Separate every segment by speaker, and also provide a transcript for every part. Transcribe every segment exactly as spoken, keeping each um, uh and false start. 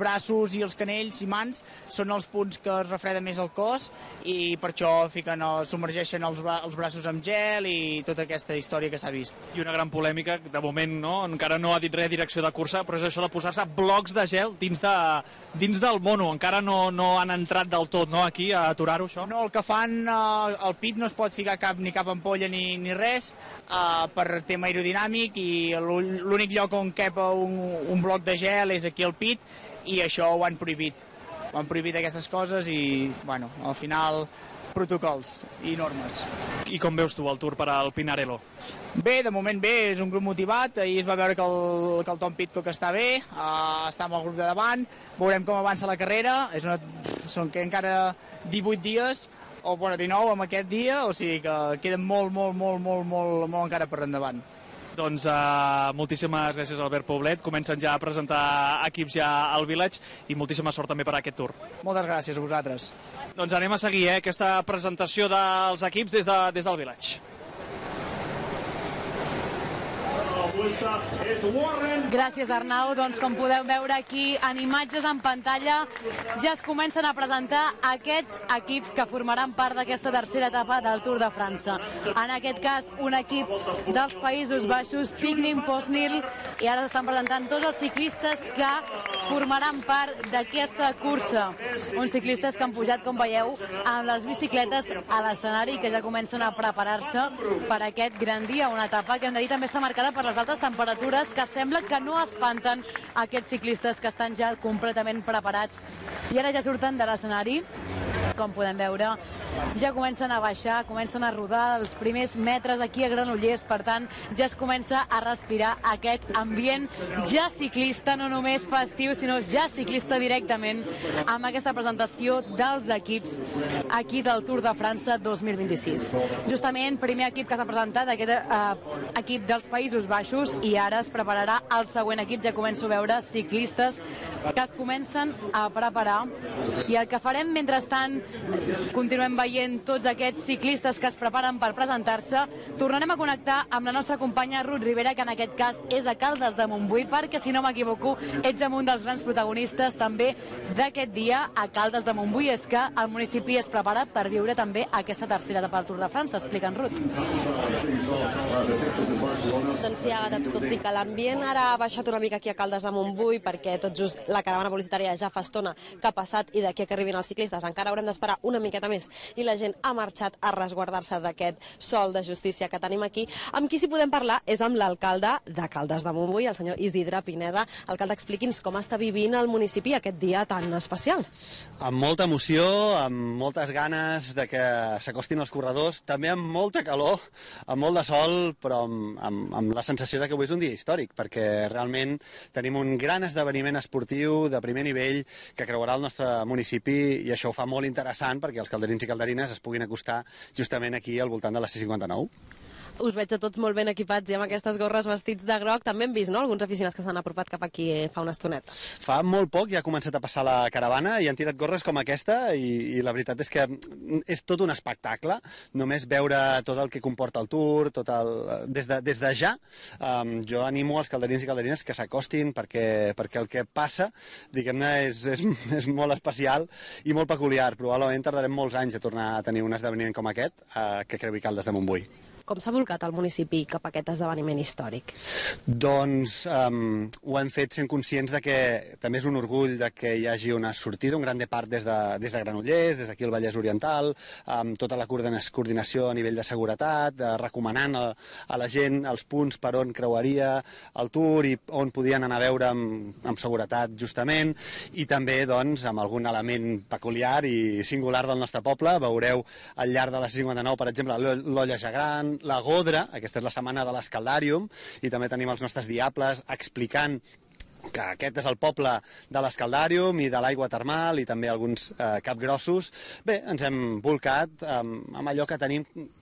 Speaker 1: braços i els canells i mans són els punts que es refreda més el cos i per això fiquen, submergeixen els, bra els braços amb gel i tota aquesta història que s'ha vist.
Speaker 2: I una gran polèmica, de moment no, encara no ha dit res direcció de cursa, però és això de posar-se blocs de gel dins, de, dins del mono, encara no, no han entrat del tot, no, aquí a aturar-ho això?
Speaker 1: No, el que fan, eh, el pit no es pot ficar cap, ni cap ampolla ni, ni res eh, per tema aerodinàmic i l'únic lloc on cap un, un bloc de gel és aquí al pit i això ho han prohibit. Ho han prohibit aquestes coses i, bueno, al final, protocols i normes.
Speaker 2: I com veus tu el Tour per al Pinarello?
Speaker 1: Bé, de moment bé, és un grup motivat, ahir es va veure que el, que el Tom Pidcock està bé, uh, està amb el grup de davant, veurem com avança la carrera, és una, són que encara divuit dies, o bueno, dinou amb aquest dia, o sigui que queden molt, molt, molt, molt, molt, molt encara per endavant.
Speaker 2: Doncs uh, moltíssimes gràcies, Albert Poblet. Comencen ja a presentar equips ja al Village i moltíssima sort també per a aquest Tour.
Speaker 1: Moltes gràcies a vosaltres.
Speaker 2: Doncs anem a seguir eh, aquesta presentació dels equips des, de, des del Village.
Speaker 3: Gràcies, Arnau. Doncs com podeu veure aquí en imatges en pantalla ja es comencen a presentar aquests equips que formaran part d'aquesta tercera etapa del Tour de França. En aquest cas, un equip dels Països Baixos, Picnic Posnil, i ara s'estan presentant tots els ciclistes que formaran part d'aquesta cursa. Uns ciclistes que han pujat, com veieu, amb les bicicletes a l'escenari i que ja comencen a preparar-se per aquest gran dia, una etapa que hem de dir també està marcada per les altes temperatures que sembla que no espanten aquests ciclistes que estan ja completament preparats i ara ja surten de l'escenari. Com podem veure, ja comencen a baixar, comencen a rodar els primers metres aquí a Granollers, per tant, ja es comença a respirar aquest ambient ja ciclista, no només festiu, sinó ja ciclista directament amb aquesta presentació dels equips aquí del Tour de França dos mil vint-i-sis. Justament, primer equip que s'ha presentat, aquest eh, equip dels Països Baixos, i ara es prepararà el següent equip. Ja començo a veure ciclistes que es comencen a preparar i el que farem mentrestant continuem veient tots aquests ciclistes que es preparen per presentar-se. Tornarem a connectar amb la nostra companya Ruth Rivera, que en aquest cas és a Caldes de Montbui, perquè si no m'equivoco ets amb un dels grans protagonistes també d'aquest dia a Caldes de Montbui. És que el municipi es prepara per viure també aquesta tercera etapa del Tour de França. Explica'ns, Ruth.
Speaker 4: Doncs ja, tot i que l'ambient ara ha baixat una mica aquí a Caldes de Montbui perquè tot just la caravana publicitària ja fa estona que ha passat i d'aquí que arribin els ciclistes encara haurem d'esperar una miqueta més i la gent ha marxat a resguardar-se d'aquest sol de justícia que tenim aquí. Amb qui sí podem parlar és amb l'alcalde de Caldes de Montbui, el senyor Isidre Pineda. Alcalde, expliqui'ns com està vivint el municipi aquest dia tan especial.
Speaker 5: Amb molta emoció, amb moltes ganes de que s'acostin els corredors, també amb molta calor, amb molt de sol, però amb, amb, amb la sensació de que avui és un dia històric, perquè realment tenim un gran esdeveniment esportiu de primer nivell que creuarà el nostre municipi i això ho fa molt interessant perquè els calderins i calderines es puguin acostar justament aquí al voltant de la C cinquanta-nou.
Speaker 4: Us veig a tots molt ben equipats i amb aquestes gorres vestits de groc. També hem vist, no?, alguns aficionats que s'han apropat cap aquí fa una estoneta.
Speaker 5: Fa molt poc ja ha començat a passar la caravana i han tirat gorres com aquesta i, i la veritat és que és tot un espectacle, només veure tot el que comporta el Tour, tot el, des, de, des de ja. Um, jo animo els calderins i calderines que s'acostin perquè, perquè el que passa, diguem-ne, és, és, és molt especial i molt peculiar. Probablement tardarem molts anys a tornar a tenir un esdeveniment com aquest uh, que creui Caldes de Montbui.
Speaker 4: Com s'ha volcat el municipi cap a aquest esdeveniment històric?
Speaker 5: Doncs um, ho hem fet sent conscients de que també és un orgull de que hi hagi una sortida, un gran depart des de, des de Granollers, des d'aquí al Vallès Oriental, amb tota la coordinació a nivell de seguretat, de, recomanant a, a la gent els punts per on creuaria el Tour i on podien anar a veure amb, amb seguretat justament, i també doncs, amb algun element peculiar i singular del nostre poble. Veureu al llarg de la C cinquanta-nou, per exemple, l'Olla Gegant, la Godra, aquesta és la setmana de l'Escaldàrium, i també tenim els nostres diables explicant que aquest és el poble de l'Escaldàrium i de l'aigua termal i també alguns eh, capgrossos. Bé, ens hem volcat eh, amb allò que tenim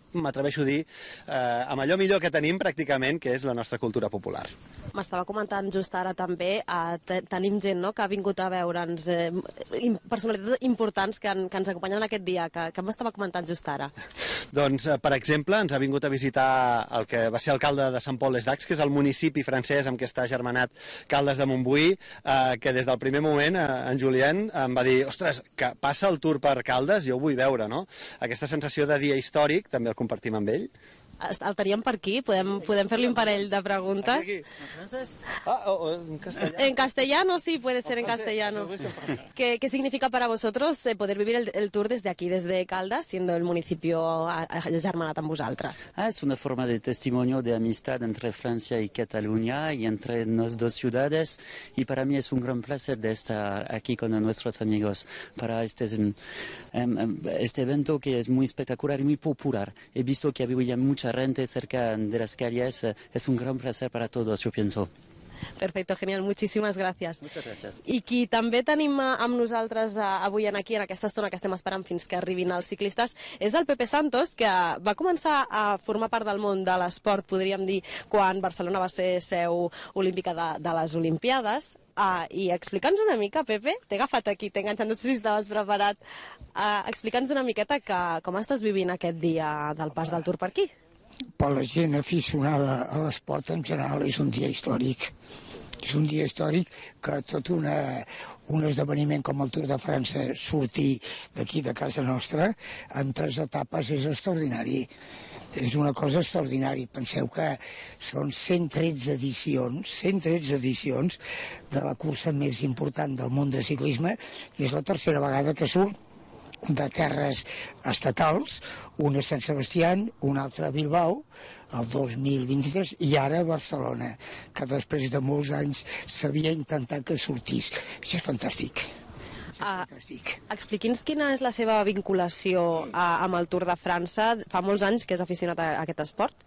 Speaker 5: m'atreveixo a dir, eh, amb allò millor que tenim pràcticament, que és la nostra cultura popular.
Speaker 4: M'estava comentant just ara també, eh, te tenim gent, no?, que ha vingut a veure'ns, eh, personalitats importants que, en, que ens acompanyen aquest dia, que, que m'estava comentant just ara.
Speaker 5: Doncs, eh, per exemple, ens ha vingut a visitar el que va ser alcalde de Sant Pol les Dacs, que és el municipi francès amb què està germanat Caldes de Montbui, eh, que des del primer moment eh, en Julien em va dir, ostres, que passa el tour per Caldes, jo ho vull veure, no? Aquesta sensació de dia històric també el compartim amb ell.
Speaker 4: El teníem per aquí, podem, podem fer-li un parell de preguntes.
Speaker 5: Aquí, aquí. Ah, oh, en castellano.
Speaker 4: En castellano, sí, puede ser en castellano. ¿Qué, ¿Qué significa para vosotros eh, poder vivir el, el tour desde aquí, desde Caldas, siendo el municipio germanat amb vosaltres?
Speaker 6: Ah, es una forma de testimonio de amistad entre Francia y Cataluña y entre las dos ciudades, y para mí es un gran placer de estar aquí con nuestros amigos para este, um, este evento que es muy espectacular y muy popular. He visto que había mucha gente cerca de las calles, es un gran placer para todos, yo pienso.
Speaker 4: Perfecto, genial, muchísimes gràcies.
Speaker 6: Muchas gracias.
Speaker 4: I qui també tenim amb nosaltres avui aquí, en aquesta estona que estem esperant fins que arribin els ciclistes, és el Pepe Santos, que va començar a formar part del món de l'esport, podríem dir, quan Barcelona va ser seu olímpica de, de les Olimpiades. Uh, I explica'ns una mica, Pepe, t'he agafat aquí, t'he enganxat, no sé si estaves preparat. Uh, explica'ns una miqueta que, com estàs vivint aquest dia del pas del Tour per aquí.
Speaker 7: Per la gent aficionada a l'esport en general és un dia històric. És un dia històric que tot una, un esdeveniment com el Tour de França sortir d'aquí de casa nostra en tres etapes és extraordinari. És una cosa extraordinària. Penseu que són cent tretze edicions, cent tretze edicions de la cursa més important del món de ciclisme, i és la tercera vegada que surt de terres estatals, una a Sant Sebastià, una altra a Bilbao, el dos mil vint-i-tres, i ara a Barcelona, que després de molts anys s'havia intentat que sortís. Això és fantàstic.
Speaker 4: Uh, Expliqui'ns quina és la seva vinculació uh, amb el Tour de França. Fa molts anys que és aficionat a, a aquest esport?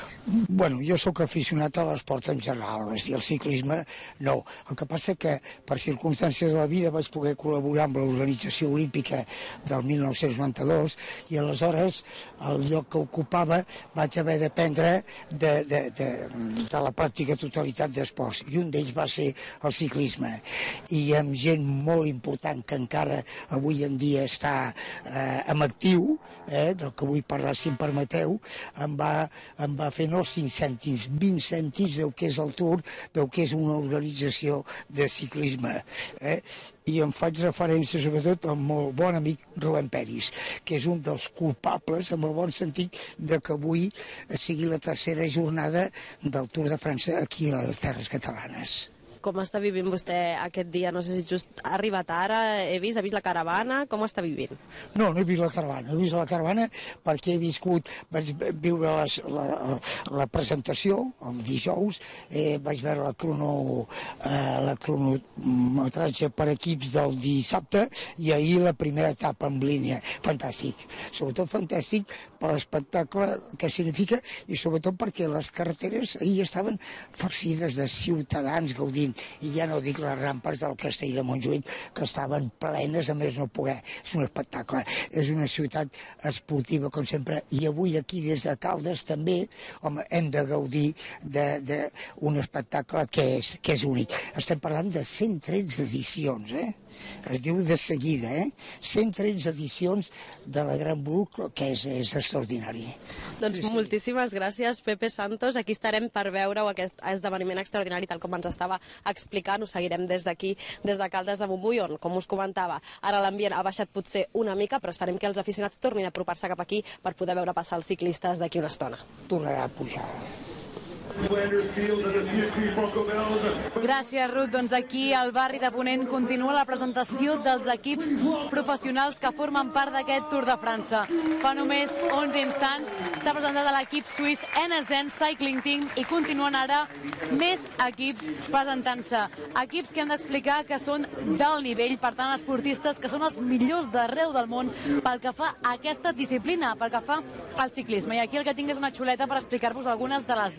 Speaker 7: Bueno, jo sóc aficionat a l'esport en general, és a dir, el ciclisme no. El que passa que per circumstàncies de la vida vaig poder col·laborar amb l'Organització Olímpica del mil nou-cents noranta-dos i aleshores el lloc que ocupava vaig haver d'aprendre de, de, de, de la pràctica totalitat d'esports, i un d'ells va ser el ciclisme. I amb gent molt important que encara avui en dia està eh, en actiu, eh, del que vull parlar si em permeteu, em va, em va fer no cinc cèntims, vint cèntims del que és el Tour, del que és una organització de ciclisme. Eh? I em faig referència sobretot al molt bon amic Rubén Peris, que és un dels culpables, en el bon sentit, de que avui sigui la tercera jornada del Tour de França aquí a les Terres Catalanes.
Speaker 4: Com està vivint vostè aquest dia? No sé si just ha arribat ara, he vist, ha vist la caravana, com està vivint?
Speaker 7: No, no he vist la caravana, he vist la caravana perquè he viscut, vaig viure les, la, la presentació el dijous, eh, vaig veure la crono, eh, la cronometratge per equips del dissabte i ahir la primera etapa en línia. Fantàstic, sobretot fantàstic per l'espectacle que significa i sobretot perquè les carreteres ahir estaven farcides de ciutadans gaudint, i ja no dic les rampes del Castell de Montjuïc, que estaven plenes a més no poder. És un espectacle, és una ciutat esportiva com sempre, i avui aquí des de Caldes també, home, hem de gaudir d'un espectacle que és, que és únic. Estem parlant de cent tretze edicions, eh? Es diu de seguida, eh? cent tretze edicions de la Gran Bluc, que és, és extraordinari.
Speaker 4: Doncs sí, sí. Moltíssimes gràcies, Pepe Santos. Aquí estarem per veure-ho, aquest esdeveniment extraordinari, tal com ens estava explicant. Ho seguirem des d'aquí, des de Caldes de Montbui, on, com us comentava, ara l'ambient ha baixat potser una mica, però esperem que els aficionats tornin a apropar-se cap aquí per poder veure passar els ciclistes d'aquí una estona.
Speaker 7: Tornarà a pujar.
Speaker 3: Gràcies, Ruth. Doncs aquí al barri de Ponent continua la presentació dels equips professionals que formen part d'aquest Tour de França. Fa només onze instants s'ha presentat l'equip suís N S N Cycling Team i continuen ara més equips presentant-se. Equips que hem d'explicar que són del nivell, per tant, esportistes que són els millors d'arreu del món pel que fa a aquesta disciplina, pel que fa al ciclisme. I aquí el que tinc és una xuleta per explicar-vos algunes de les dades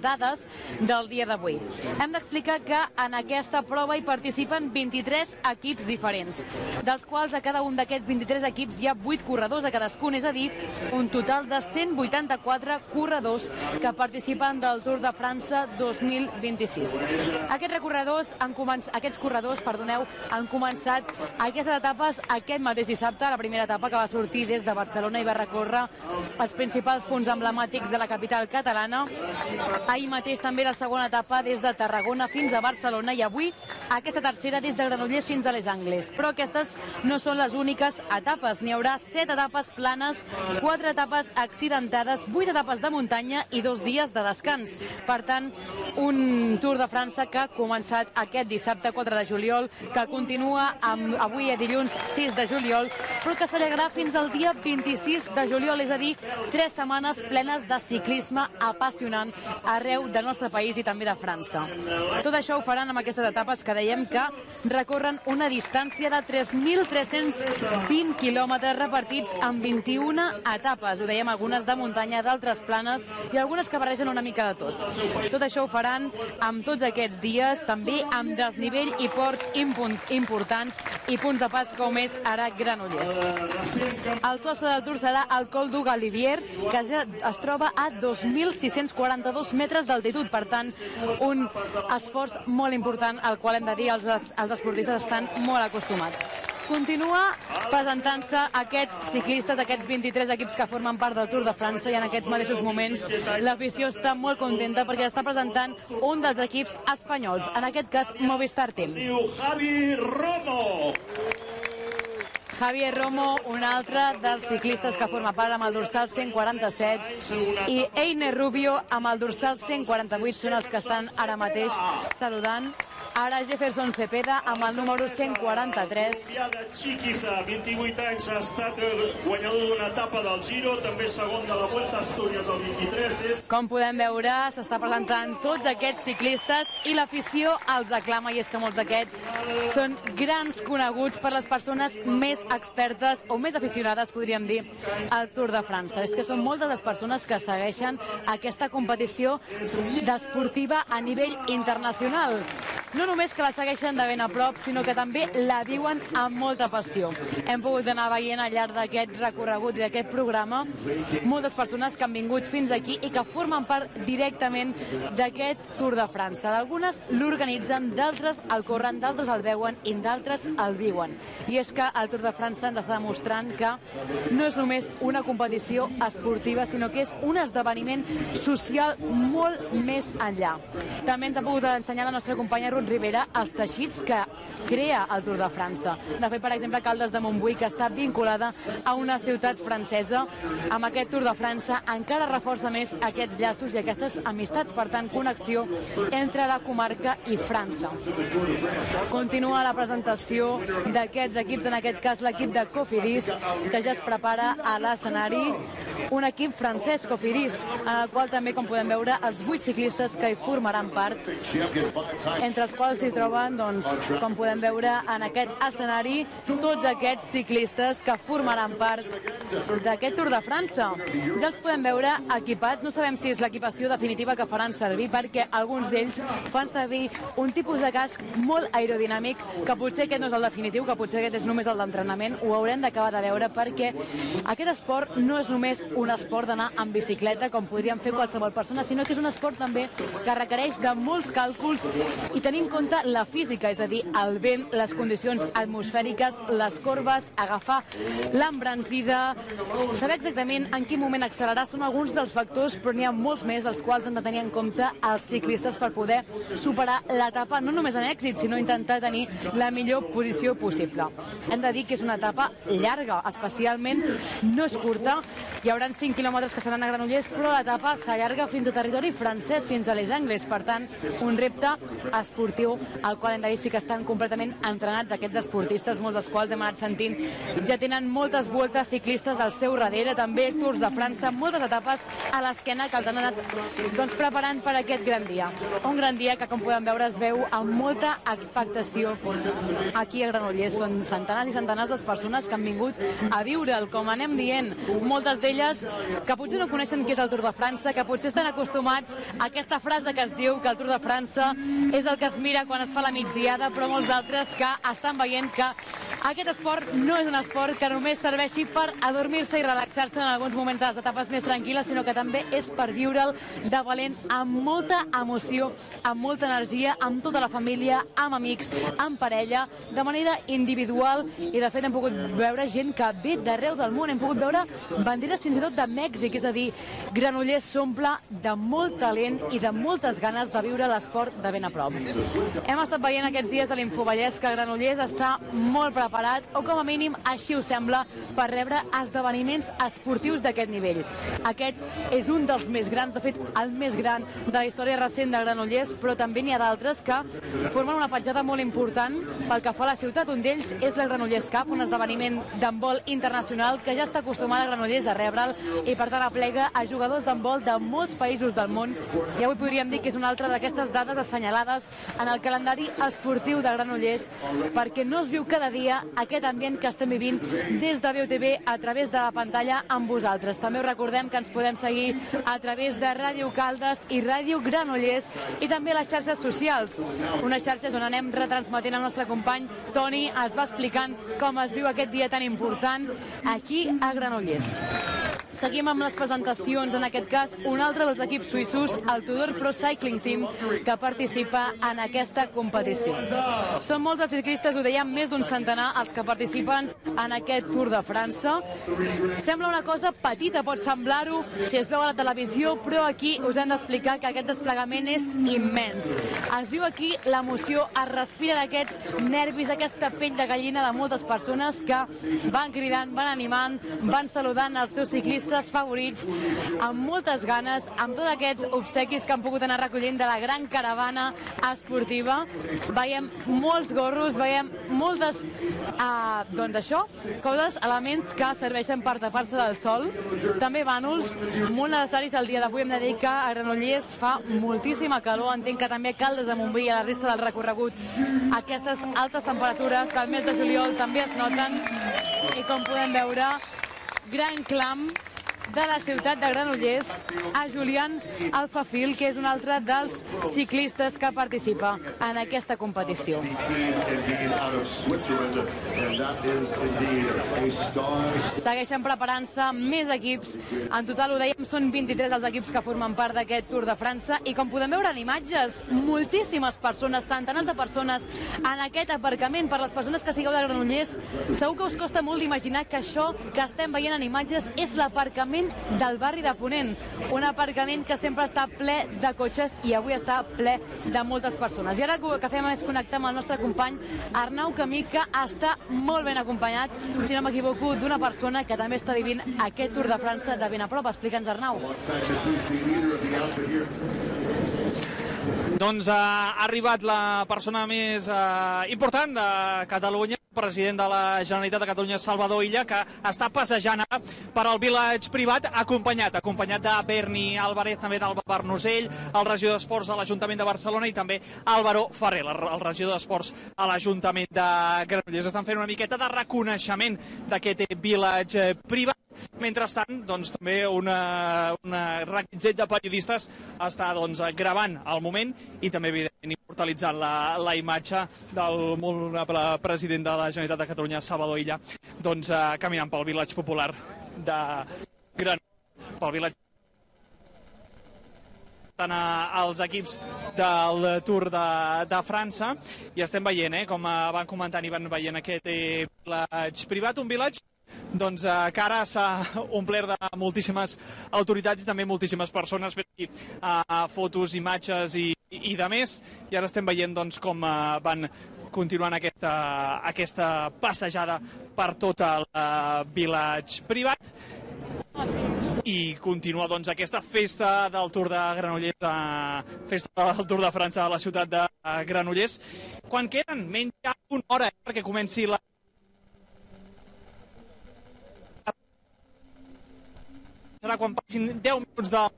Speaker 3: del dia d'avui. Hem d'explicar que en aquesta prova hi participen vint-i-tres equips diferents, dels quals a cada un d'aquests vint-i-tres equips hi ha vuit corredors a cadascun, és a dir, un total de cent vuitanta-quatre corredors que participen del Tour de França dos mil vint-i-sis. Aquests recorredors han començat, aquests corredors, perdoneu, han començat aquestes etapes aquest mateix dissabte, la primera etapa que va sortir des de Barcelona i va recórrer els principals punts emblemàtics de la capital catalana. Ahir mateix també la segona etapa des de Tarragona fins a Barcelona i avui aquesta tercera des de Granollers fins a Les Angles. Però aquestes no són les úniques etapes. N'hi haurà set etapes planes, quatre etapes accidentades, vuit etapes de muntanya i dos dies de descans. Per tant, un Tour de França que ha començat aquest dissabte quatre de juliol, que continua amb, avui a dilluns sis de juliol, però que s'allargarà fins al dia vint-i-sis de juliol, és a dir, tres setmanes plenes de ciclisme apassionant arreu del nostre país i també de França. Tot això ho faran amb aquestes etapes que dèiem que recorren una distància de tres mil tres-cents vint quilòmetres repartits en vint-i-una etapes. Ho dèiem, algunes de muntanya, d'altres planes i algunes que barregen una mica de tot. Tot això ho faran amb tots aquests dies, també amb desnivell i ports importants i punts de pas com és ara Granollers. El sostre del Tour serà el Col du Galibier, que ja es troba a dos mil sis-cents quaranta-dos metres d'altitud. Per tant, un esforç molt important al qual hem de dir els, els esportistes estan molt acostumats. Continua presentant-se aquests ciclistes, aquests vint-i-tres equips que formen part del Tour de França, i en aquests mateixos moments l'afició està molt contenta perquè està presentant un dels equips espanyols, en aquest cas Movistar Team.
Speaker 8: Javi Romo.
Speaker 3: Javier Romo, un altre dels ciclistes que forma part amb el dorsal cent quaranta-set, i Einer Rubio amb el dorsal cent quaranta-vuit són els que estan ara mateix saludant. Ara Jefferson Cepeda amb el número cent quaranta-tres.
Speaker 8: Chiquiza, vint-i-vuit anys, ha estat guanyador d'una etapa del Giro, també segon de la Vuelta a Astúries el vint-i-tres.
Speaker 3: Com podem veure, s'està presentant tots aquests ciclistes i l'afició els aclama, i és que molts d'aquests són grans coneguts per les persones més expertes o més aficionades, podríem dir, al Tour de França. És que són moltes les persones que segueixen aquesta competició esportiva a nivell internacional. No només que la segueixen de ben a prop, sinó que també la viuen amb molta passió. Hem pogut anar veient al llarg d'aquest recorregut i d'aquest programa moltes persones que han vingut fins aquí i que formen part directament d'aquest Tour de França. Algunes l'organitzen, d'altres el corren, d'altres el veuen i d'altres el viuen. I és que el Tour de França ens està demostrant que no és només una competició esportiva, sinó que és un esdeveniment social molt més enllà. També ens ha pogut ensenyar la nostra companya Ruth Rivera els teixits que crea el Tour de França. De fet, per exemple, Caldes de Montbui, que està vinculada a una ciutat francesa, amb aquest Tour de França encara reforça més aquests llaços i aquestes amistats, per tant, connexió entre la comarca i França. Continua la presentació d'aquests equips, en aquest cas l'equip de Cofidis, que ja es prepara a l'escenari, un equip francès, Cofidis, en el qual també, com podem veure, els vuit ciclistes que hi formaran part, entre els quals s'hi troben, doncs, com podem veure en aquest escenari, tots aquests ciclistes que formaran part d'aquest Tour de França. Ja els podem veure equipats, no sabem si és l'equipació definitiva que faran servir, perquè alguns d'ells fan servir un tipus de casc molt aerodinàmic, que potser aquest no és el definitiu, que potser aquest és només el d'entrenament, ho haurem d'acabar de veure, perquè aquest esport no és només un esport d'anar en bicicleta, com podríem fer qualsevol persona, sinó que és un esport també que requereix de molts càlculs i tenir en compte la física, és a dir, el vent, les condicions atmosfèriques, les corbes, agafar l'embranzida, saber exactament en quin moment accelerar, són alguns dels factors, però n'hi ha molts més els quals han de tenir en compte els ciclistes per poder superar l'etapa, no només en èxit, sinó intentar tenir la millor posició possible. Hem de dir que és una etapa llarga, especialment no és curta, hi haurà cinc quilòmetres que seran a Granollers, però l'etapa s'allarga fins a territori francès, fins a Les Angles, per tant, un repte esportiu esportiu al qual hem de dir sí que estan completament entrenats aquests esportistes, molts dels quals hem anat sentint, ja tenen moltes voltes ciclistes al seu darrere, també Tours de França, moltes etapes a l'esquena que els han anat doncs, preparant per aquest gran dia. Un gran dia que, com podem veure, es veu amb molta expectació aquí a Granollers. Són centenars i centenars de persones que han vingut a viure'l, com anem dient, moltes d'elles que potser no coneixen què és el Tour de França, que potser estan acostumats a aquesta frase que es diu que el Tour de França és el que es mira quan es fa la migdiada, però molts altres que estan veient que aquest esport no és un esport que només serveixi per adormir-se i relaxar-se en alguns moments de les etapes més tranquil·les, sinó que també és per viure'l de valent, amb molta emoció, amb molta energia, amb tota la família, amb amics, amb parella, de manera individual, i de fet hem pogut veure gent que ve d'arreu del món, hem pogut veure banderes fins i tot de Mèxic, és a dir, Granollers s'omple de molt talent i de moltes ganes de viure l'esport de ben a prop. Hem estat veient aquests dies de l'Infovallès que Granollers està molt preparat, o com a mínim així ho sembla, per rebre esdeveniments esportius d'aquest nivell. Aquest és un dels més grans, de fet el més gran de la història recent de Granollers, però també n'hi ha d'altres que formen una petjada molt important pel que fa a la ciutat. Un d'ells és la Granollers Cup, un esdeveniment d'handbol internacional que ja està acostumada a Granollers a rebre'l i per tant aplega a jugadors d'handbol de molts països del món, i avui podríem dir que és una altra d'aquestes dades assenyalades en el calendari esportiu de Granollers, perquè no es viu cada dia aquest ambient que estem vivint des de B O T V a través de la pantalla amb vosaltres. També us recordem que ens podem seguir a través de Ràdio Caldes i Ràdio Granollers i també a les xarxes socials, unes xarxes on anem retransmetent el nostre company Toni, ens va explicant com es viu aquest dia tan important aquí a Granollers. Seguim amb les presentacions, en aquest cas un altre dels equips suïssos, el Tudor Pro Cycling Team, que participa en aquesta competició. Són molts els ciclistes, ho dèiem, més d'un centenar els que participen en aquest Tour de França. Sembla una cosa petita, pot semblar-ho si es veu a la televisió, però aquí us hem d'explicar que aquest desplegament és immens. Es viu aquí l'emoció, es respira d'aquests nervis, aquesta pell de gallina de moltes persones que van cridant, van animant, van saludant els seus ciclistes favorits amb moltes ganes, amb tots aquests obsequis que han pogut anar recollint de la gran caravana esportiva. Veiem molts gorros, veiem moltes eh, doncs això, coses, elements que serveixen per tapar-se del sol, també bànols molt necessaris el dia d'avui. Hem de dir que a Granollers fa moltíssima calor, entenc que també Caldes de Montbui i a la resta del recorregut aquestes altes temperatures que al mes de juliol també es noten, i com podem veure, gran clam de la ciutat de Granollers a Julián Alfafil, que és un altre dels ciclistes que participa en aquesta competició. Segueixen preparant-se més equips. En total, ho dèiem, són vint-i-tres els equips que formen part d'aquest Tour de França, i com podem veure en imatges, moltíssimes persones, centenars de persones en aquest aparcament. Per les persones que sigueu de Granollers, segur que us costa molt d'imaginar que això que estem veient en imatges és l'aparcament del barri de Ponent, un aparcament que sempre està ple de cotxes i avui està ple de moltes persones. I ara el que fem és connectar amb el nostre company Arnau Camí, que està molt ben acompanyat, si no m'equivoco, d'una persona que també està vivint aquest Tour de França de ben a prop. Explica'ns, Arnau.
Speaker 2: Doncs ha arribat la persona més eh, important de Catalunya, president de la Generalitat de Catalunya, Salvador Illa, que està passejant per al Village Privat, acompanyat, acompanyat de Berni Álvarez, també d'Alba Barnosell, el regidor d'Esports de l'Ajuntament de Barcelona, i també Álvaro Ferrer, el regidor d'Esports a l'Ajuntament de Granollers. Estan fent una miqueta de reconeixement d'aquest Village Privat. Mentrestant, doncs, també una, una requitzet de periodistes està doncs, gravant el moment i també, evidentment, immortalitzant la, la imatge del molt honorable president de la Generalitat de Catalunya, Salvador Illa, doncs, eh, caminant pel Village Popular de Granollers, pel Village als equips del Tour de, de França, i estem veient, eh, com van comentant i van veient aquest eh, Village Privat, un village doncs, eh, que ara s'ha omplert de moltíssimes autoritats i també moltíssimes persones fent aquí eh, fotos, imatges i, i de més, i ara estem veient doncs, com eh, van continuant aquesta, aquesta passejada per tot el eh, Village Privat. i continua doncs aquesta festa del Tour de Granollers, eh, festa del Tour de França a la ciutat de Granollers, quan queden menys una hora eh, perquè comenci la serà quan passin deu minuts de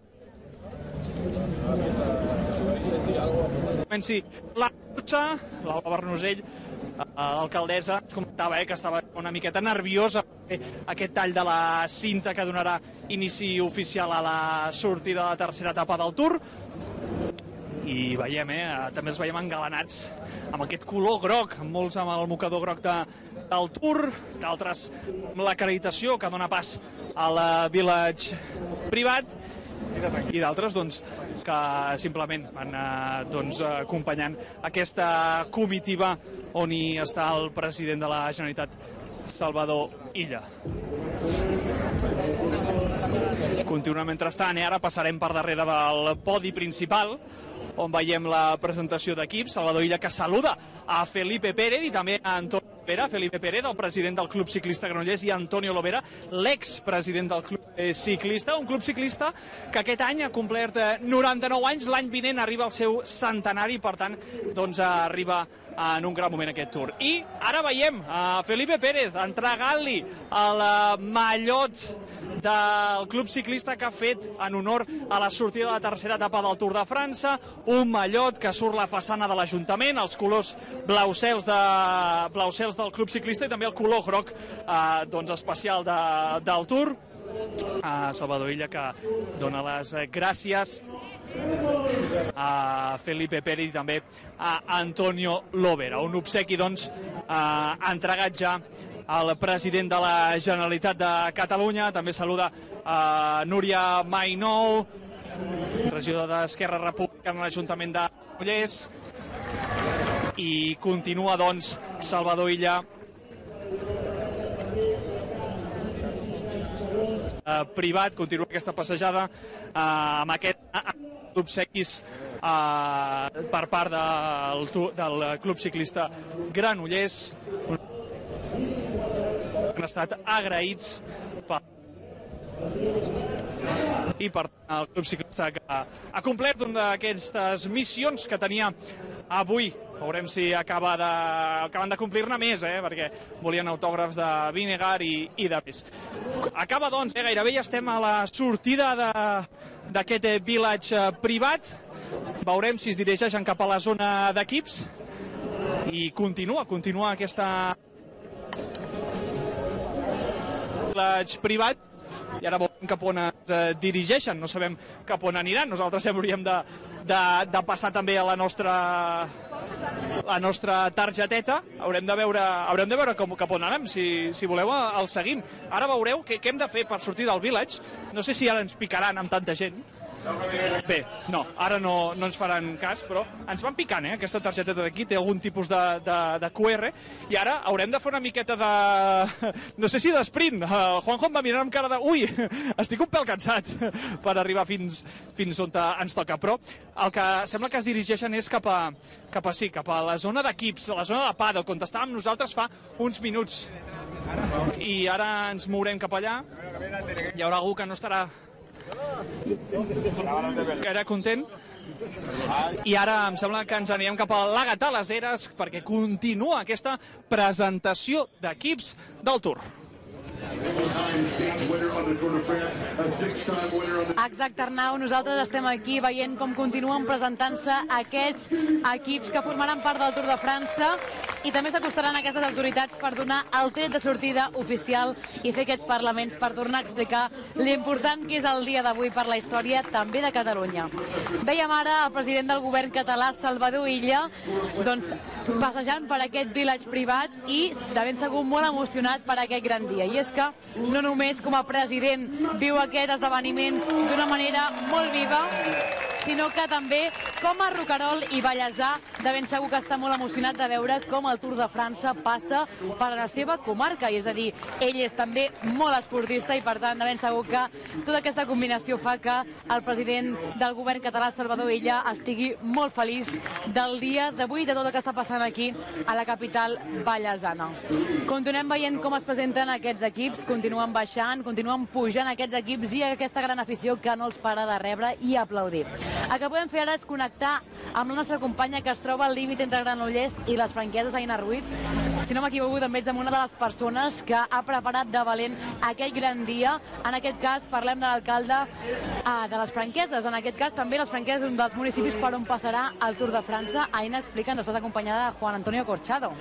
Speaker 2: comenci la cursa. L'Alba Bernusell, l'alcaldessa, ens comentava eh, que estava una miqueta nerviosa aquest tall de la cinta que donarà inici oficial a la sortida de la tercera etapa del Tour. I veiem, eh, també els veiem engalanats amb aquest color groc, molts amb el mocador groc de, del Tour, d'altres amb l'acreditació que dona pas al Village Privat, i d'altres doncs, que simplement van eh, doncs, acompanyant aquesta comitiva on hi està el president de la Generalitat, Salvador Illa. Continua mentrestant, i ara passarem per darrere del podi principal, on veiem la presentació d'equips. Salvador Illa, que saluda a Felipe Pérez i també a Antonio Lovera. Felipe Pérez, el president del Club Ciclista Granollers, i Antonio Lovera, l'expresident del Club Ciclista. Un club ciclista que aquest any ha complert noranta-nou anys, l'any vinent arriba al seu centenari, per tant, doncs arriba en un gran moment aquest Tour. I ara veiem a Felipe Pérez entregant-li el mallot del club ciclista que ha fet en honor a la sortida de la tercera etapa del Tour de França, un mallot que surt la façana de l'Ajuntament, els colors blau-cels de, blau-cels del club ciclista i també el color groc eh, doncs especial de, del Tour. A Salvador Illa, que dona les gràcies a Felipe Pérez i també a Antonio Lovera. Un obsequi doncs eh, entregat ja al president de la Generalitat de Catalunya. També saluda a Núria Mainou, regidora d'Esquerra Republicana a l'Ajuntament de Granollers. I continua doncs Salvador Illa eh, privat, continua aquesta passejada eh, amb aquest obsequis eh, per part del, del Club Ciclista Granollers. Han estat agraïts per i per el Club Ciclista, que ha complert una d'aquestes missions que tenia avui. Veurem si acaba de, acaben de complir-ne més, eh? Perquè volien autògrafs de Vinegar i, i de més. Acaba, doncs, eh? Gairebé ja estem a la sortida d'aquest village privat. Veurem si es dirigeixen cap a la zona d'equips. I continua, continua aquesta village privat. I ara veurem cap on es dirigeixen, no sabem cap on aniran. Nosaltres hauríem de, de, de passar també a la nostra, la nostra targeteta. Haurem de veure, haurem de veure com, cap on anem. Si, si voleu, el seguim. Ara veureu què, què hem de fer per sortir del village. No sé si ara ens picaran amb tanta gent. Bé, no, ara no, no ens faran cas, però ens van picant, eh? Aquesta targeteta d'aquí té algun tipus de, de, de Q R, i ara haurem de fer una miqueta de, no sé si d'esprint. El Juanjo em va mirar amb cara de, ui, estic un pèl cansat per arribar fins, fins on ens toca, però el que sembla que es dirigeixen és cap a, cap a, sí, cap a la zona d'equips, la zona de paddock, on estàvem nosaltres fa uns minuts. I ara ens mourem cap allà. Hi haurà algú que no estarà gaire content. I ara em sembla que ens anirem cap a l'Àgata a les Eres, perquè continua aquesta presentació d'equips del Tour.
Speaker 3: Exacte, Arnau, nosaltres estem aquí veient com continuen presentant-se aquests equips que formaran part del Tour de França, i també s'acostaran aquestes autoritats per donar el tret de sortida oficial i fer aquests parlaments per tornar a explicar l'important que és el dia d'avui per la història també de Catalunya. Veiem ara el president del govern català, Salvador Illa, doncs passejant per aquest village privat i de ben segur molt emocionat per aquest gran dia. I és que no només com a president viu aquest esdeveniment d'una manera molt viva, sinó que també com a roquerol i ballesà, de ben segur que està molt emocionat de veure com el Tour de França passa per la seva comarca, i és a dir, ell és també molt esportista i per tant de ben segur que tota aquesta combinació fa que el president del govern català, Salvador Illa, estigui molt feliç del dia d'avui, de tot el que està passant aquí a la capital ballesana. Continuem veient com es presenten aquests equips, continuen baixant, continuen pujant aquests equips i aquesta gran afició que no els para de rebre i aplaudir. El que podem fer ara és connectar amb la nostra companya que es troba al límit entre Granollers i les Franqueses, Aina Ruiz. Si no m'equivoco, també ets amb una de les persones que ha preparat de valent aquell gran dia. En aquest cas parlem de l'alcalde eh, de les Franqueses. En aquest cas també les Franqueses és un dels municipis per on passarà el Tour de França. Aina, explica'ns, estàs acompanyada de Juan Antonio Corchado.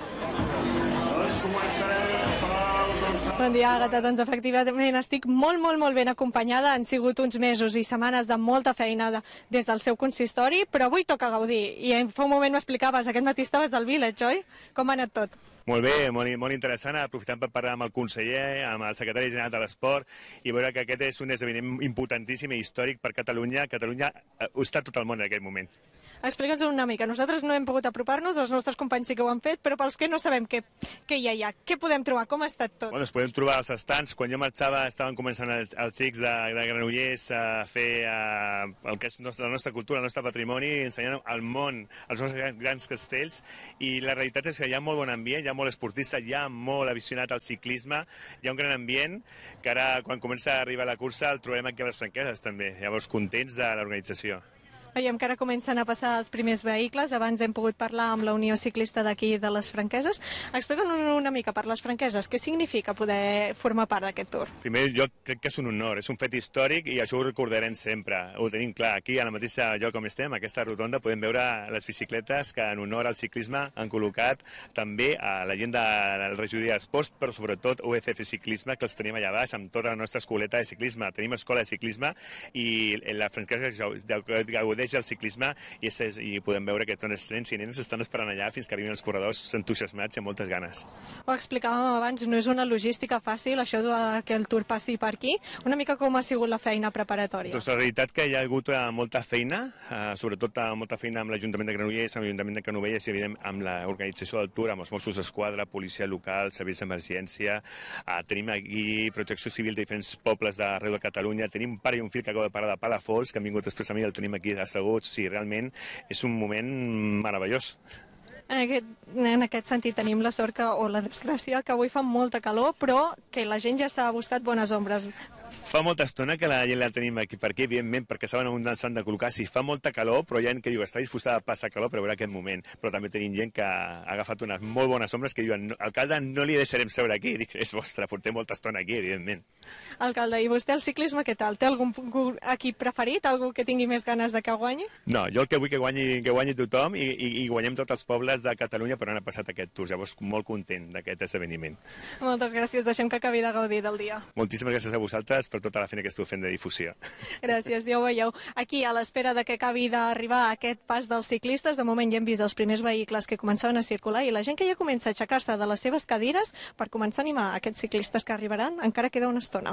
Speaker 9: Bon dia, Àgata. Doncs efectivament estic molt, molt, molt ben acompanyada. Han sigut uns mesos i setmanes de molta feina de, des del seu consistori, però avui toca gaudir. I fa un moment m'explicaves, aquest matí estaves al Village, oi? Com ha anat tot?
Speaker 10: Molt bé, molt, molt interessant, aprofitant per parlar amb el conseller, amb el secretari general de l'Esport i veure que aquest és un esdeveniment importantíssim i històric per Catalunya. Catalunya ho està tot el món en aquest moment.
Speaker 9: Explica'ns una mica. Nosaltres no hem pogut apropar-nos, els nostres companys sí que ho han fet, però pels que no sabem què, què hi ha allà, què podem trobar, com ha estat tot?
Speaker 10: Bueno, es podem trobar als estants. Quan jo marxava estaven començant els, els xics de, de Granollers a fer uh, el que és nostra, la nostra cultura, el nostre patrimoni, ensenyant al món els nostres grans, grans castells, i la realitat és que hi ha molt bon ambient, hi ha molt esportista, hi ha molt aficionat al ciclisme, hi ha un gran ambient que ara quan comença a arribar la cursa el trobem aquí a les Franqueses també, llavors contents de l'organització.
Speaker 9: Veiem que ara comencen a passar els primers vehicles. Abans hem pogut parlar amb la Unió Ciclista d'aquí de les Franqueses. Explica'ns una mica per les Franqueses, què significa poder formar part d'aquest Tour?
Speaker 10: Primer, jo crec que és un honor, és un fet històric i això ho recordarem sempre. Ho tenim clar, aquí a la mateixa lloc on estem, a aquesta rotonda, podem veure les bicicletes que en honor al ciclisme han col·locat també a la gent del regidoria d'Esports, però sobretot U E C F Ciclisme, que els tenim allà baix amb tota la nostra escoleta de ciclisme. Tenim escola de ciclisme i la Franquesa gaudeix el ciclisme i, és, i podem veure que tots els nens i nenes estan esperant allà fins que arribin els corredors entusiasmats i amb moltes ganes.
Speaker 9: Ho explicàvem abans, no és una logística fàcil això de que el Tour passi per aquí. Una mica com ha sigut la feina preparatòria?
Speaker 10: Doncs la realitat que hi ha hagut molta feina, eh, sobretot molta feina amb l'Ajuntament de Granollers, amb l'Ajuntament de Canovelles i evident amb l'organització del Tour, amb els Mossos d'Esquadra, policia local, serveis d'emergència. Eh, tenim aquí protecció civil de diferents pobles d'arreu de Catalunya, tenim un pare i un fill que acaba de parar de Palafolls, que han vingut expressament i el tenim aquí asseguts. Sí, realment és un moment meravellós.
Speaker 9: En aquest, en aquest sentit tenim la sort que, o la desgràcia que avui fa molta calor, però que la gent ja s'ha buscat bones ombres.
Speaker 10: Fa molta estona que la gent la tenim aquí per aquí, evidentment, perquè saben on s'han de col·locar. Si fa molta calor, però hi ha gent que diu està disposada a passar calor per veure aquest moment. Però també tenim gent que ha agafat unes molt bones ombres que diuen alcalde, no li deixarem seure aquí. Dic, és vostre, portem molta estona aquí, evidentment.
Speaker 9: Alcalde, i vostè el ciclisme què tal? Té algun equip preferit? Algú que tingui més ganes de que guanyi?
Speaker 10: No, jo el que vull que guanyi, que guanyi tothom i, i, i guanyem tots els pobles de Catalunya per on ha passat aquest Tour. Llavors, molt content d'aquest esdeveniment.
Speaker 9: Moltes gràcies, deixem que acabi de gaudir del dia.
Speaker 10: Moltíssimes gràcies a vosaltres per tota la feina que esteu fent de difusió.
Speaker 9: Gràcies, ja ho veieu. Aquí, a l'espera de que acabi d'arribar aquest pas dels ciclistes, de moment ja hem vist els primers vehicles que començaven a circular i la gent que ja comença a aixecar-se de les seves cadires per començar a animar aquests ciclistes que arribaran. Encara queda una estona.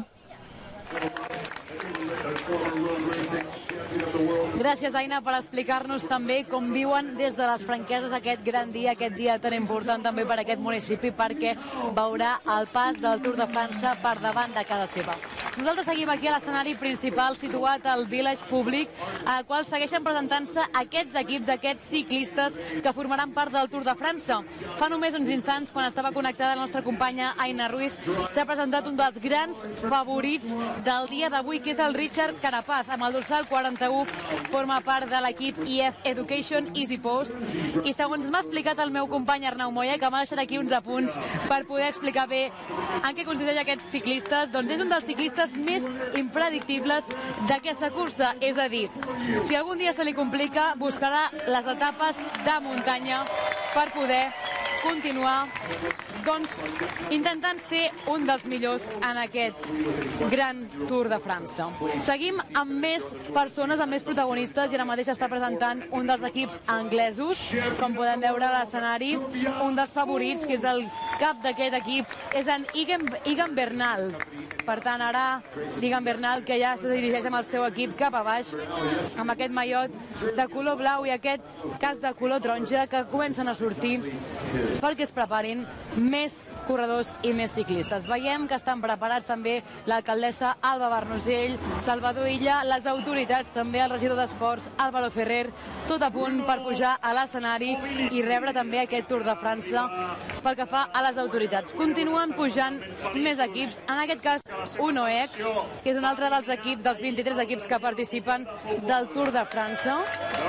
Speaker 3: Gràcies, Aina, per explicar-nos també com viuen des de les Franqueses aquest gran dia, aquest dia tan important també per aquest municipi, perquè veurà el pas del Tour de França per davant de casa seva. Nosaltres seguim aquí a l'escenari principal situat al Village Públic, al qual segueixen presentant-se aquests equips, aquests ciclistes que formaran part del Tour de França. Fa només uns instants, quan estava connectada la nostra companya Aina Ruiz, s'ha presentat un dels grans favorits del dia d'avui, que és el Richard Carapaz, amb el dorsal quaranta-u, forma part de l'equip I E F Education Easy Post, i segons m'ha explicat el meu company Arnau Moya, que m'ha deixat aquí uns apunts per poder explicar bé en què consisteix aquests ciclistes, doncs és un dels ciclistes més impredictibles d'aquesta cursa, és a dir, si algun dia se li complica, buscarà les etapes de muntanya per poder continuar doncs, intentant ser un dels millors en aquest gran Tour de França. Seguim amb més persones, amb més protagonistes, i ara mateix està presentant un dels equips anglesos, com podem veure a l'escenari, un dels favorits, que és el cap d'aquest equip, és en Egan, Egan Bernal. Per tant, ara Egan Bernal, que ja se dirigeix amb el seu equip cap a baix, amb aquest mallot de color blau i aquest cas de color taronja, que comencen a sortir perquè es preparin més corredors i més ciclistes. Veiem que estan preparats també l'alcaldessa Alba Barnusell, Salvador Illa, les autoritats, també el regidor d'Esports, Álvaro Ferrer, tot a punt per pujar a l'escenari i rebre també aquest Tour de França pel que fa a les autoritats. Continuen pujant més equips, en aquest cas Unox, que és un altre dels equips, dels vint-i-tres equips que participen del Tour de França.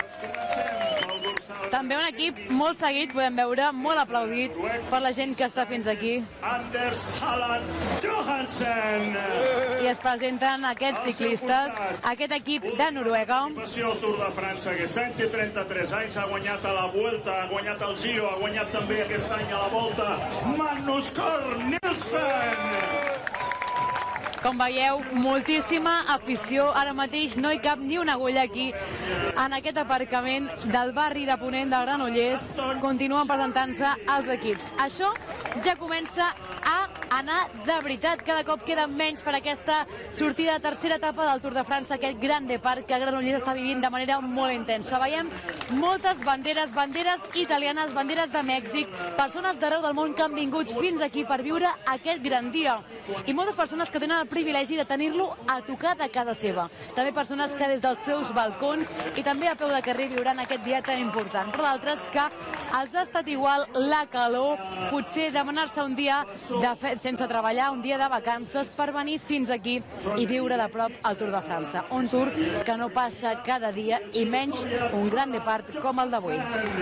Speaker 3: També un equip molt seguit, podem veure, molt aplaudit per la gent que està fins aquí.
Speaker 8: Anders Halland Johansen.
Speaker 3: I es presenten aquests ciclistes, aquest equip de Noruega.
Speaker 8: El Tour de França, aquest any té trenta-tres anys, ha guanyat a la Vuelta, ha guanyat el Giro, ha guanyat també aquest any a la Volta, Magnus Cort Nielsen.
Speaker 3: Com veieu, moltíssima afició. Ara mateix no hi cap ni una agulla aquí, en aquest aparcament del barri de Ponent de Granollers. Continuen presentant-se els equips. Això ja comença a anar de veritat. Cada cop queda menys per aquesta sortida de tercera etapa del Tour de França, aquest gran depart que Granollers està vivint de manera molt intensa. Veiem moltes banderes, banderes italianes, banderes de Mèxic, persones d'arreu del món que han vingut fins aquí per viure aquest gran dia. I moltes persones que tenen el privilegi de tenir-lo a tocar de casa seva. També persones que des dels seus balcons i també a peu de carrer viuran aquest dia tan important. Però d'altres que els ha estat igual la calor, potser demanar-se un dia de fet sense treballar, un dia de vacances per venir fins aquí i viure de prop el Tour de França. Un Tour que no passa cada dia i menys un gran depart com el d'avui.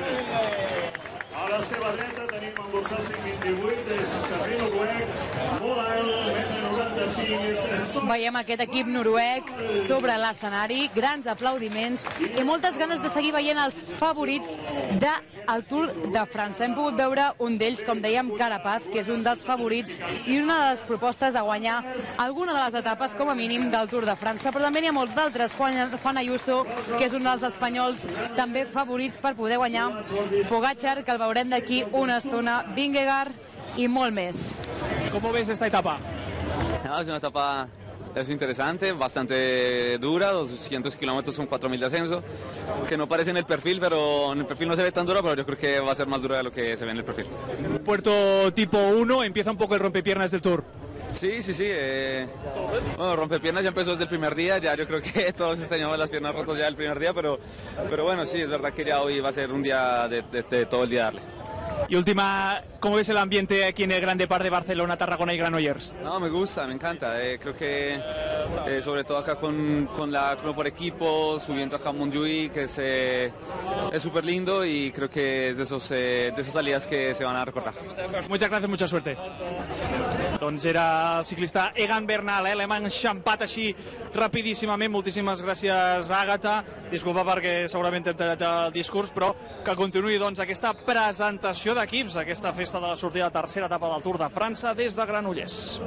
Speaker 8: A la seva dreta tenim el dorsal cinc vint-i-vuit, és carrer noruec, molt alt, metre noranta-cinc, és...
Speaker 3: Veiem aquest equip noruec sobre l'escenari, grans aplaudiments i moltes ganes de seguir veient els favorits del Tour de França. Hem pogut veure un d'ells, com dèiem, Carapaz, que és un dels favorits i una de les propostes a guanyar alguna de les etapes, com a mínim, del Tour de França, però també n'hi ha molts d'altres. Juan, Juan Ayuso, que és un dels espanyols també favorits per poder guanyar, Pogačar, que el veurem d'aquí una estona, Vingegaard i molt més.
Speaker 2: ¿Cómo ves esta etapa?
Speaker 11: No, es una etapa es interesante, bastante dura, doscientos kilómetros son cuatro mil de ascenso, que no parece en el perfil, pero en el perfil no se ve tan dura, pero yo creo que va a ser más dura de lo que se ve en el perfil.
Speaker 2: Puerto tipo uno, empieza un poco el rompepiernas del Tour.
Speaker 11: Sí, sí, sí. Eh, bueno, rompepiernas ya empezó desde el primer día, ya yo creo que todos extrañamos las piernas rotas ya el primer día, pero, pero bueno, sí, es verdad que ya hoy va a ser un día de, de, de todo el día darle.
Speaker 2: Y última, ¿cómo ves el ambiente aquí en el Gran Depart de Barcelona, Tarragona y Granollers?
Speaker 11: No, me gusta, me encanta. Eh, creo que eh, sobre todo acá con, con la club por equipo, subiendo acá a Montjuïc, que es eh, es súper lindo y creo que es de, esos, eh, de esas salidas que se van a recordar.
Speaker 2: Muchas gracias, mucha suerte. Doncs era el ciclista Egan Bernal, eh? L'hem enxampat així rapidíssimament. Moltíssimes gràcies, Àgata. Disculpa perquè segurament hem tallat el discurs, però que continuï doncs aquesta presentació d'equips, aquesta festa de la sortida de la tercera etapa del Tour de França des de Granollers.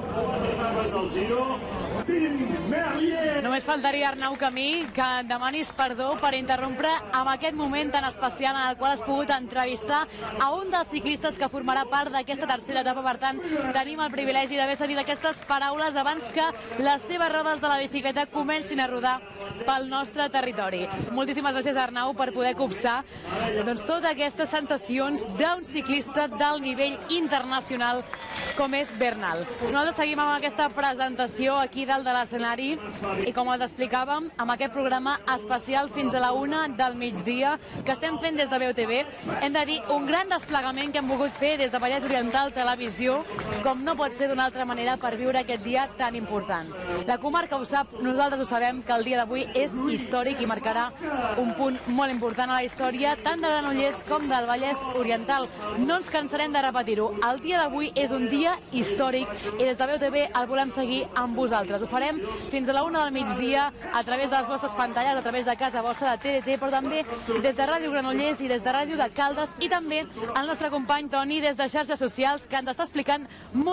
Speaker 3: Només faltaria, Arnau Camí, que demanis perdó per interrompre amb aquest moment tan especial en el qual has pogut entrevistar a un dels ciclistes que formarà part d'aquesta tercera etapa. Per tant, tenim el privilegi d'haver sentit aquestes paraules abans que les seves rodes de la bicicleta comencin a rodar pel nostre territori. Moltíssimes gràcies, Arnau, per poder copsar doncs, totes aquestes sensacions d'un ciclista del nivell internacional com és Bernal. Nosaltres seguim amb aquesta presentació aquí dalt de l'escenari i, com els explicàvem, amb aquest programa especial fins a la una del migdia que estem fent des de B O T V. Hem de dir un gran desplegament que hem volgut fer des de Vallès Oriental Televisió, com no pot ser d'una altra manera, per viure aquest dia tan important. La comarca ho sap, nosaltres ho sabem, que el dia d'avui és històric i marcarà un punt molt important a la història tant de Granollers com del Vallès Oriental. No ens cansarem de repetir-ho. El dia d'avui és un dia històric i des de B O T V el volem seguir amb vosaltres. Ho farem fins a la una del migdia a través de les vostres pantalles, a través de casa vostra de T D T, però també des de Ràdio Granollers i des de Ràdio de Caldes, i també el nostre company Toni des de xarxes socials, que ens està explicant molt i molt bé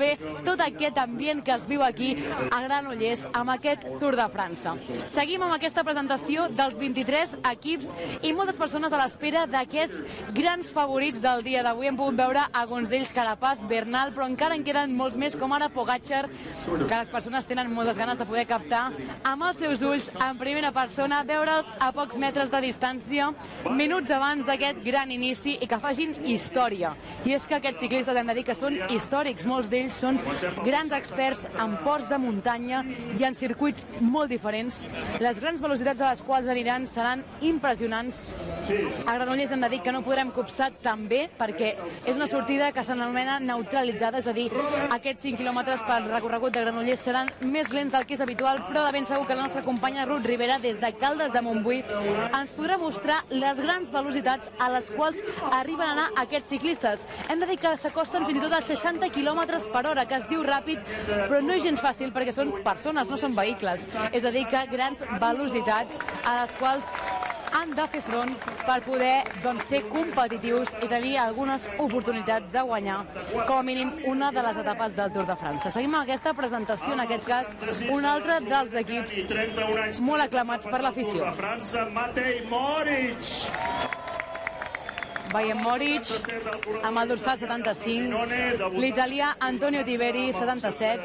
Speaker 3: també tot aquest ambient que es viu aquí a Granollers amb aquest Tour de França. Seguim amb aquesta presentació dels vint-i-tres equips i moltes persones a l'espera d'aquests grans favorits del dia d'avui. Hem pogut veure alguns d'ells, Carapaz, Bernal, però encara en queden molts més, com ara Pogačar, que les persones tenen moltes ganes de poder captar amb els seus ulls en primera persona, veure'ls a pocs metres de distància, minuts abans d'aquest gran inici i que facin història. I és que aquests ciclistes hem de dir que són històrics, molts d'ells són grans experts en ports de muntanya i en circuits molt diferents. Les grans velocitats a les quals aniran seran impressionants. A Granollers hem de dir que no podrem copsar tan bé perquè és una sortida que s'anomena neutralitzada, és a dir, aquests cinc quilòmetres pel recorregut de Granollers seran més lents del que és habitual, però de ben segur que la nostra companya Ruth Rivera des de Caldes de Montbui ens podrà mostrar les grans velocitats a les quals arriben a anar aquests ciclistes. Hem de dir que s'acosten fins i tot a seixanta quilòmetres per hora, que es diu ràpid, però no és gens fàcil perquè són persones, no són vehicles. És a dir, que grans velocitats a les quals han de fer front per poder doncs, ser competitius i tenir algunes oportunitats de guanyar, com a mínim, una de les etapes del Tour de França. Seguim amb aquesta presentació, en aquest cas, un altre dels equips molt aclamats per l'afició.
Speaker 8: Matej Moric.
Speaker 3: Veiem Moric amb el dorsal setanta-cinc, l'italià Antonio Tiberi, setanta-set,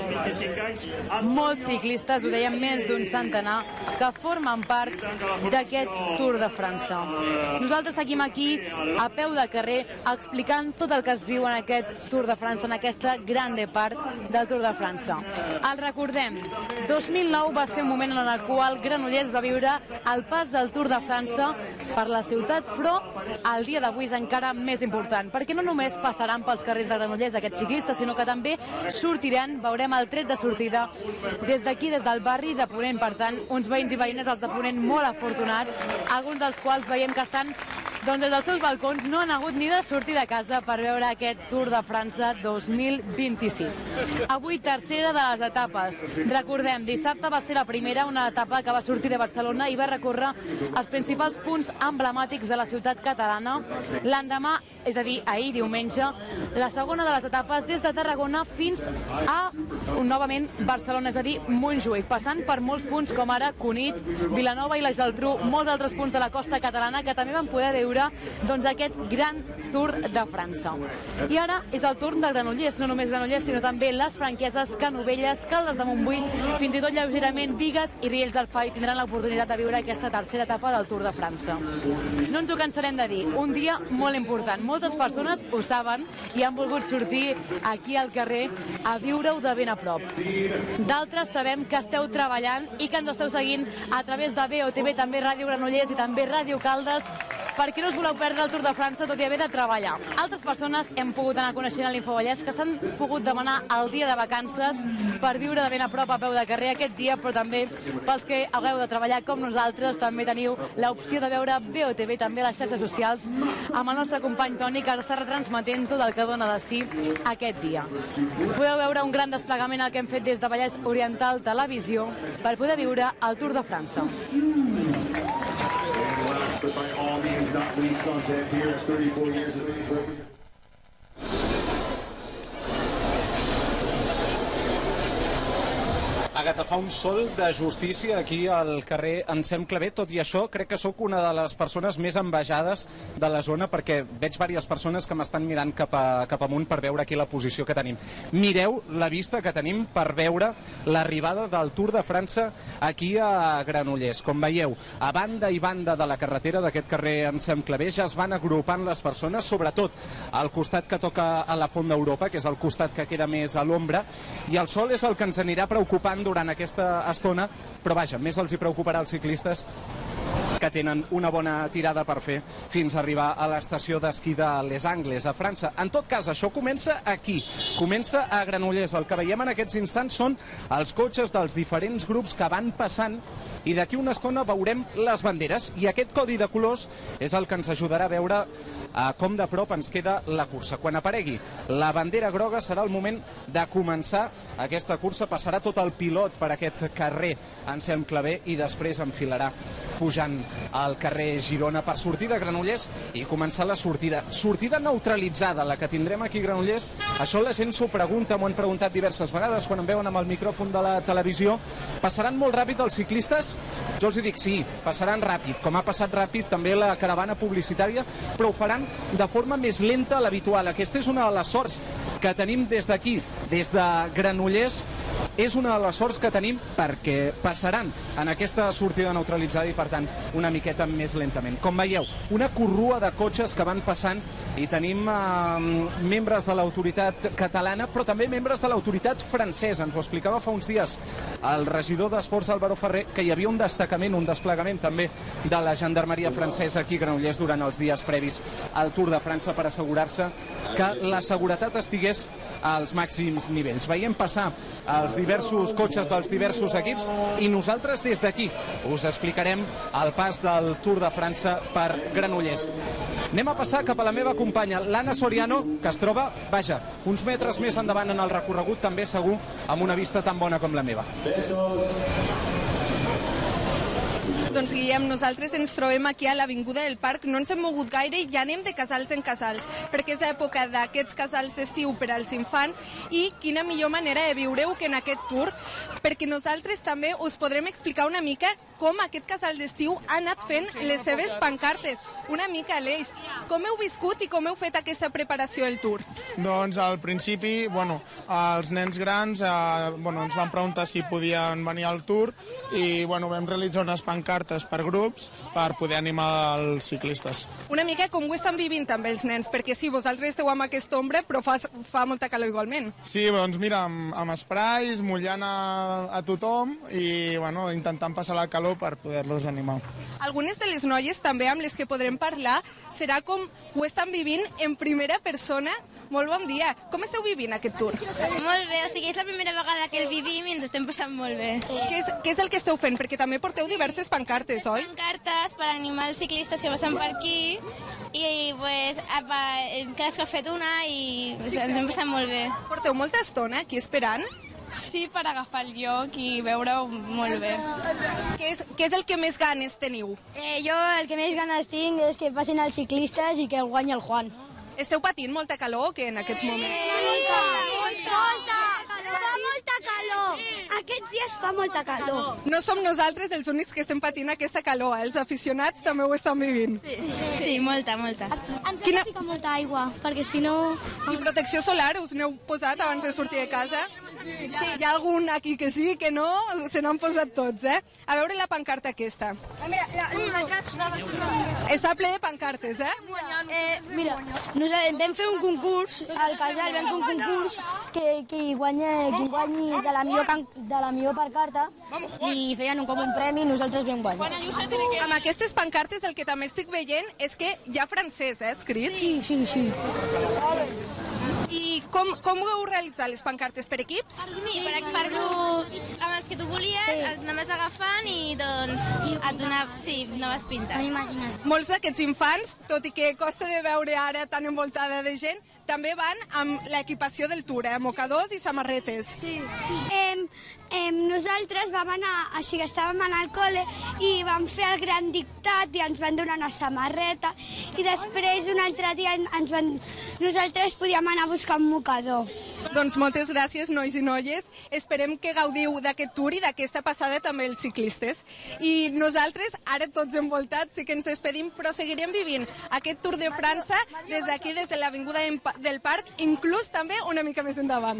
Speaker 3: molts ciclistes, ho dèiem més d'un centenar, que formen part d'aquest Tour de França. Nosaltres seguim aquí, a peu de carrer, explicant tot el que es viu en aquest Tour de França, en aquesta grande part del Tour de França. El recordem, dos mil nou va ser un moment en el qual Granollers va viure el pas del Tour de França per la ciutat, però el dia d'avui és encara més important, perquè no només passaran pels carrers de Granollers aquests ciclistes, sinó que també sortiran, veurem el tret de sortida des d'aquí, des del barri de Ponent. Per tant, uns veïns i veïnes, els de Ponent, molt afortunats, alguns dels quals veiem que estan doncs des dels seus balcons, no han hagut ni de sortir de casa per veure aquest Tour de França dos mil vint-i-sis. Avui, tercera de les etapes. Recordem, dissabte va ser la primera, una etapa que va sortir de Barcelona i va recórrer els principals punts emblemàtics de la ciutat catalana. L'endemà, és a dir, ahir, diumenge, la segona de les etapes des de Tarragona fins a, novament, Barcelona, és a dir, Montjuïc, passant per molts punts com ara Cunit, Vilanova i la Geltrú, molts altres punts de la costa catalana que també van poder veure doncs, aquest gran Tour de França. I ara és el torn de Granollers, no només Granollers, sinó també les franqueses, Canovelles, Caldes de Montbui, fins i tot lleugerament Bigues i Riells del Fai tindran l'oportunitat de viure aquesta tercera etapa del Tour de França. No ens ho cansarem de dir, un dia molt important. Moltes persones ho saben i han volgut sortir aquí al carrer a viure-ho de ben a prop. D'altres sabem que esteu treballant i que ens esteu seguint a través de B O T V, també Ràdio Granollers i també Ràdio Caldes, perquè no us voleu perdre el Tour de França tot i haver de treballar. Altres persones hem pogut anar coneixent a l'Infovallès que s'han pogut demanar el dia de vacances per viure de ben a prop a peu de carrer aquest dia, però també pels que hagueu de treballar com nosaltres també teniu l'opció de veure B O T V també a les xarxes socials amb el nostre company Toni, que està retransmetent tot el que dona de si aquest dia. Podeu veure un gran desplegament el que hem fet des de Vallès Oriental Televisió per poder viure el Tour de França.
Speaker 12: But by all means not least on deck here at thirty-four years of age.
Speaker 13: Agata, fa un sol de justícia aquí al carrer Anselm Clavé. Tot i això, crec que sóc una de les persones més envejades de la zona perquè veig diverses persones que m'estan mirant cap, a, cap amunt per veure aquí la posició que tenim. Mireu la vista que tenim per veure l'arribada del Tour de França aquí a Granollers. Com veieu, a banda i banda de la carretera d'aquest carrer Anselm Clavé ja es van agrupant les persones, sobretot al costat que toca a la Font d'Europa, que és el costat que queda més a l'ombra, i el sol és el que ens anirà preocupant durant aquesta estona, però vaja, més els hi preocuparà als ciclistes que tenen una bona tirada per fer fins a arribar a l'estació d'esquí de Les Angles, a França. En tot cas, això comença aquí, comença a Granollers. El que veiem en aquests instants són els cotxes dels diferents grups que van passant i d'aquí una estona veurem les banderes, i aquest codi de colors és el que ens ajudarà a veure eh, com de prop ens queda la cursa. Quan aparegui la bandera groga serà el moment de començar aquesta cursa, passarà tot el pilot per aquest carrer Anselm Clavé i després enfilarà pujant al carrer Girona per sortir de Granollers i començar la sortida. Sortida neutralitzada, la que tindrem aquí a Granollers. Això la gent s'ho pregunta, m'ho han preguntat diverses vegades quan em veuen amb el micròfon de la televisió. Passaran molt ràpid els ciclistes? Jo els dic sí, passaran ràpid, com ha passat ràpid també la caravana publicitària, però ho faran de forma més lenta a l'habitual. Aquesta és una de les sorts que tenim des d'aquí, des de Granollers. És una de les sorts que tenim perquè passaran en aquesta sortida neutralitzada i, per tant, una miqueta més lentament. Com veieu, una corrua de cotxes que van passant i tenim eh, membres de l'autoritat catalana, però també membres de l'autoritat francesa. Ens ho explicava fa uns dies el regidor d'Esports, Álvaro Ferrer, que hi havia un destacament, un desplegament també de la gendarmeria francesa aquí a Granollers durant els dies previs al Tour de França per assegurar-se que la seguretat estigués als màxims nivells. Veiem passar els diversos cotxes dels diversos equips i nosaltres des d'aquí us explicarem el pas del Tour de França per Granollers. Anem a passar cap a la meva companya, l'Anna Soriano, que es troba, vaja, uns metres més endavant en el recorregut, també segur, amb una vista tan bona com la meva.
Speaker 14: Doncs Guillem, nosaltres ens trobem aquí a l'Avinguda del Parc, no ens hem mogut gaire i ja anem de casals en casals, perquè és època d'aquests casals d'estiu per als infants i quina millor manera de viure-ho que en aquest tour, perquè nosaltres també us podrem explicar una mica com aquest casal d'estiu ha anat fent les seves pancartes. Una mica, Aleix, com heu viscut i com heu fet aquesta preparació del tour?
Speaker 15: Doncs al principi, bueno, els nens grans eh, bueno, ens van preguntar si podien venir al tour i bueno, vam realitzar unes pancartes per grups per poder animar els ciclistes.
Speaker 14: Una mica com ho estan vivint també els nens, perquè sí, vosaltres esteu amb aquesta ombra, però fa, fa molta calor igualment.
Speaker 15: Sí, doncs mira, amb, amb esprais, mullant a, a tothom i bueno, intentant passar la calor per poder-los animar.
Speaker 14: Algunes de les noies també amb les que podrem parlar serà com ho estan vivint en primera persona. Molt bon dia. Com esteu vivint aquest tour?
Speaker 16: Molt bé, o sigui, és la primera vegada que el vivim i ens estem passant molt bé. Sí.
Speaker 14: Què és, què és el que esteu fent? Perquè també porteu diverses pancartes, oi?
Speaker 16: Pancartes per animar els ciclistes que passen per aquí i pues, apa, cadascú ha fet una i pues, ens hem passat molt bé.
Speaker 14: Porteu molta estona aquí esperant?
Speaker 16: Sí, per agafar el lloc i veure-ho molt bé.
Speaker 14: Què és, què és el que més ganes teniu?
Speaker 17: Eh, jo el que més ganes tinc és que passin els ciclistes i que el guanyi el Juan.
Speaker 14: Esteu patint molta calor o què en aquests moments?
Speaker 17: Molta, molta, molta, fa molta calor. Aquests dies fa molta calor.
Speaker 14: No som nosaltres els únics que estem patint aquesta calor, els aficionats també ho estan vivint.
Speaker 16: Sí, sí, molta, molta.
Speaker 17: Ens hem de ficar molta aigua, perquè si no...
Speaker 14: I protecció solar us n'heu posat abans de sortir de casa? Sí. Hi ha algun aquí que sí, que no, se n'han posat tots, eh? A veure la pancarta aquesta.
Speaker 17: Mira, la, la,
Speaker 14: està ple de pancartes, eh?
Speaker 17: eh mira, nosaltres vam fer un concurs, al casal vam fer un concurs que, que guanya, qui guanyi de la millor, can, de la millor pancarta i feien un, com un premi i nosaltres vam guanyar.
Speaker 14: Amb aquestes pancartes el que també estic veient és que hi ha francès, eh, escrit?
Speaker 17: Sí, sí, sí.
Speaker 14: I com, com ho heu realitzat, les pancartes? Per equips?
Speaker 16: Sí, per, per grups amb els que tu volies, sí. Et anaves agafant i doncs et donava, sí, noves pintes.
Speaker 14: Molts d'aquests infants, tot i que costa de veure ara tan envoltada de gent, també van amb l'equipació del Tour, eh? Mocadors i samarretes.
Speaker 17: Sí. Eh, eh, nosaltres vam anar, així que estàvem en el col·le i vam fer el gran dictat i ens van donar una samarreta i després un altre dia ens van, nosaltres podíem anar a buscar un mocador.
Speaker 14: Doncs moltes gràcies, nois i noies. Esperem que gaudiu d'aquest Tour i d'aquesta passada també els ciclistes. I nosaltres, ara tots envoltats, sí que ens despedim, però seguirem vivint aquest Tour de França des d'aquí, des de l'Avinguda del Parc, inclús també una mica més endavant.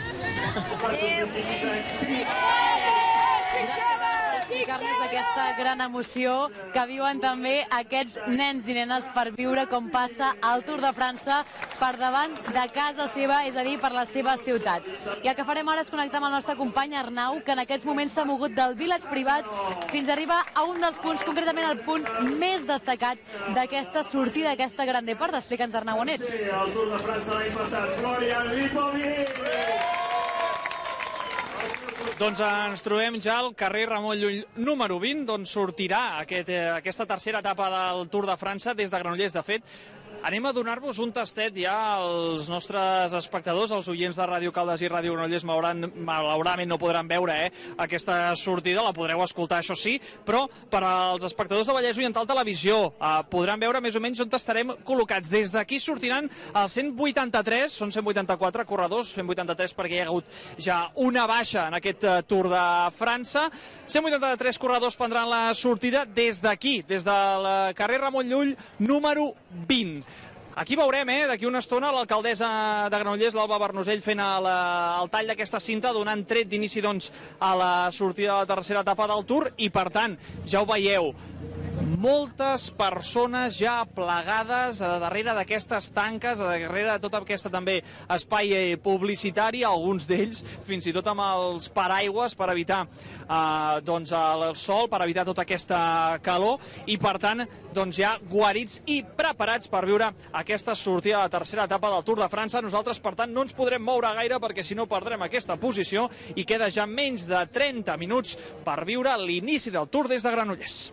Speaker 3: Explicar-nos aquesta gran emoció que viuen també aquests nens i nenes per viure com passa el Tour de França per davant de casa seva, és a dir, per la seva ciutat. I el que farem ara és connectar amb el nostre company Arnau, que en aquests moments s'ha mogut del village privat fins a arribar a un dels punts, concretament el punt més destacat d'aquesta sortida, d'aquesta gran depart. Explica'ns, Arnau, on ets?
Speaker 8: Sí, el Tour de França l'any passat, Florian Lipovic!
Speaker 2: Doncs ens trobem ja al carrer Ramon Llull número vint, d'on sortirà aquest, eh, aquesta tercera etapa del Tour de França des de Granollers. De fet, anem a donar-vos un tastet ja als nostres espectadors, als oients de Ràdio Caldes i Ràdio Granollers. Malauradament no podran veure eh, aquesta sortida, la podreu escoltar, això sí, però per als espectadors de Vallès Oriental Televisió eh, podran veure més o menys on estarem col·locats. Des d'aquí sortiran els cent vuitanta-tres, són cent vuitanta-quatre corredors, cent vuitanta-tres perquè hi ha hagut ja una baixa en aquest eh, Tour de França. cent vuitanta-tres corredors prendran la sortida des d'aquí, des del carrer Ramon Llull número vint. Aquí veurem, eh, d'aquí una estona, l'alcaldessa de Granollers, l'Alba Barnosell, fent el, el tall d'aquesta cinta, donant tret d'inici doncs, a la sortida de la tercera etapa del Tour, i per tant, ja ho veieu, moltes persones ja plegades a darrere d'aquestes tanques, a darrere de tota aquesta també espai publicitari, alguns d'ells fins i tot amb els paraigües per evitar eh, doncs el sol, per evitar tota aquesta calor, i per tant doncs ja guarits i preparats per viure aquesta sortida de la tercera etapa del Tour de França. Nosaltres, per tant, no ens podrem moure gaire perquè si no perdrem aquesta posició, i queda ja menys de trenta minuts per viure l'inici del Tour des de Granollers.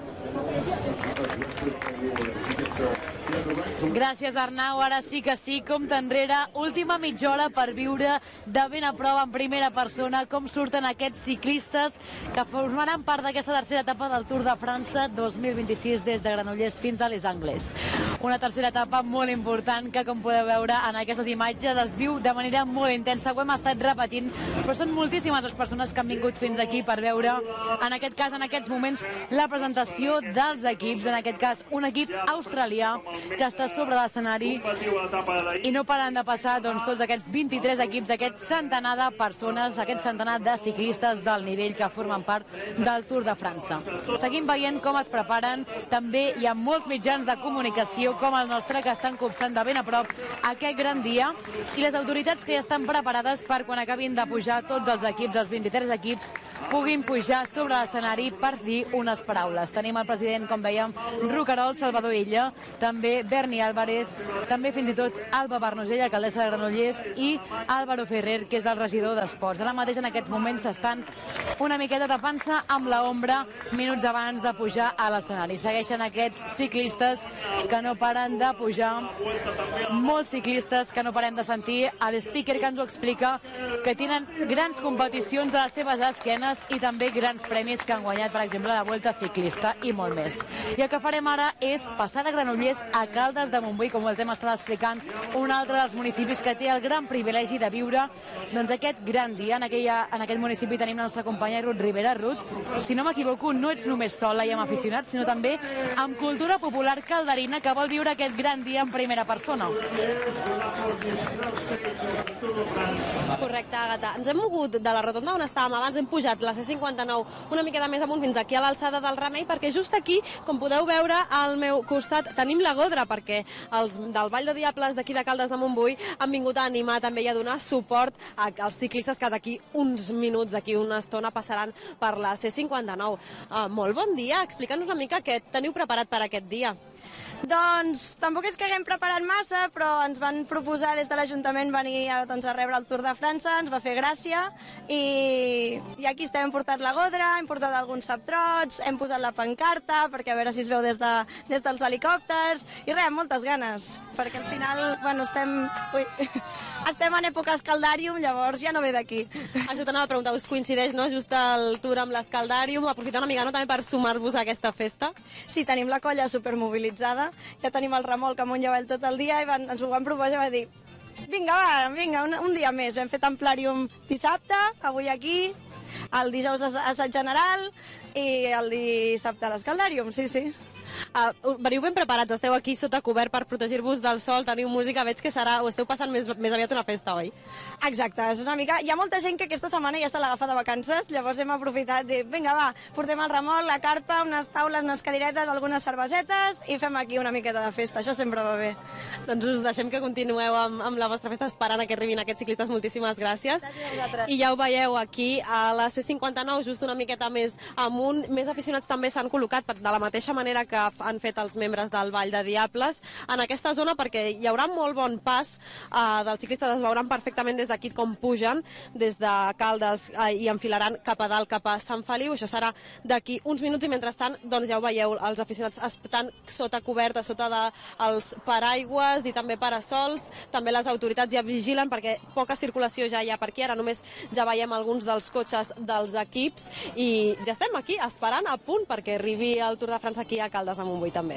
Speaker 3: Gràcies, Arnau. Ara sí que sí, compte enrere. Última mitja hora per viure de ben a prop en primera persona com surten aquests ciclistes que formaran part d'aquesta tercera etapa del Tour de França dos mil vint-i-sis des de Granollers fins a Les Angles. Una tercera etapa molt important que, com podeu veure en aquestes imatges, es viu de manera molt intensa. Ho hem estat repetint, però són moltíssimes les persones que han vingut fins aquí per veure, en aquest cas, en aquests moments, la presentació dels equips. En aquest cas, un equip australià que està sobre l'escenari i no paren de passar doncs, tots aquests vint-i-tres equips, aquest centenar de persones, aquest centenar de ciclistes del nivell que formen part del Tour de França. Seguim veient com es preparen. També hi ha molts mitjans de comunicació com el nostre que estan copsant de ben a prop aquest gran dia, i les autoritats que ja estan preparades per quan acabin de pujar tots els equips, els vint-i-tres equips, puguin pujar sobre l'escenari per dir unes paraules. Tenim el president, com dèiem, Roquerol, Salvador Illa, també Berni Álvarez, també fins i tot Alba Barnosell, alcaldessa de Granollers, i Álvaro Ferrer, que és el regidor d'Esports. Ara mateix en aquests moments s'estan una miqueta tapant-se amb l'ombra minuts abans de pujar a l'escenari. Segueixen aquests ciclistes que no paren de pujar, molts ciclistes que no parem de sentir a l'speaker que ens ho explica, que tenen grans competicions a les seves esquenes i també grans premis que han guanyat, per exemple, la Vuelta Ciclista i molt més. I el que farem ara és passar de Granollers a Caldes de Montbui, com els hem estat explicant, un altre dels municipis que té el gran privilegi de viure doncs, aquest gran dia. En, aquella, en aquest municipi tenim la nostra companya Ruth Rivera. Ruth, si no m'equivoco, no ets només sola i amb aficionats, sinó també amb cultura popular calderina que vol viure aquest gran dia en primera persona.
Speaker 4: Correcte, Àgata. Ens hem mogut de la rotonda on estàvem abans, hem pujat la C cinquanta-nou una miqueta més amunt fins aquí a l'alçada del Remei, perquè just aquí, com podeu veure, al meu costat tenim la Godra, perquè els del Vall de Diables d'aquí de Caldes de Montbui han vingut a animar també i a donar suport als ciclistes que d'aquí uns minuts, d'aquí una estona, passaran per la C cinquanta-nou. Uh, molt bon dia, explica'ns una mica què teniu preparat per aquest dia.
Speaker 14: Doncs tampoc és que haguem preparat massa, però ens van proposar des de l'Ajuntament venir a, doncs, a rebre el Tour de França, ens va fer gràcia, i, i aquí estem, hem portat la Godra, hem portat alguns saptrots, hem posat la pancarta perquè a veure si es veu des, de, des dels helicòpters, i res, moltes ganes, perquè al final, bueno, estem... Ui, estem en època escaldàrium, llavors ja no ve d'aquí.
Speaker 4: Això t'anava a preguntar, us coincideix, no?, just el Tour amb l'escaldàrium, aprofitar una mica, no?, també per sumar-vos a aquesta festa?
Speaker 14: Sí, tenim la colla supermobilitzada, ja tenim el remolc amunt i avall tot el dia, i van, ens ho van proposar i van dir vinga, va, vinga, un, un dia més. Vam fer Templàrium dissabte, avui aquí, el dijous assaig general i el dissabte a l'escaldàrium, sí, sí.
Speaker 4: Uh, veniu ben preparats, esteu aquí sota cobert per protegir-vos del sol, teniu música, veig que serà, ho esteu passant més, més aviat una festa, oi?
Speaker 14: Exacte, és una mica... Hi ha molta gent que aquesta setmana ja se l'agafa de vacances, llavors hem aprofitat de, vinga, va, portem el remolc, la carpa, unes taules, unes cadiretes, algunes cervesetes i fem aquí una miqueta de festa, això sempre va bé.
Speaker 4: Doncs us deixem que continueu amb, amb la vostra festa, esperant a que arribin aquests ciclistes, moltíssimes gràcies.
Speaker 14: Gràcies a vosaltres.
Speaker 4: I ja ho veieu aquí, a la C cinquanta-nou, just una miqueta més amunt, més aficionats també s'han col·locat de la mateixa manera que han fet els membres del Vall de Diables en aquesta zona, perquè hi haurà molt bon pas eh, dels ciclistes, es veuran perfectament des d'aquí com pugen des de Caldes eh, i enfilaran cap a dalt, cap a Sant Feliu. Això serà d'aquí uns minuts i mentrestant doncs ja ho veieu, els aficionats estan sota coberta, sota dels paraigües i també parasols. També les autoritats ja vigilen perquè poca circulació ja hi ha per aquí, ara només ja veiem alguns dels cotxes dels equips i ja estem aquí esperant a punt perquè arribi el Tour de França aquí a Caldes de Montbui també.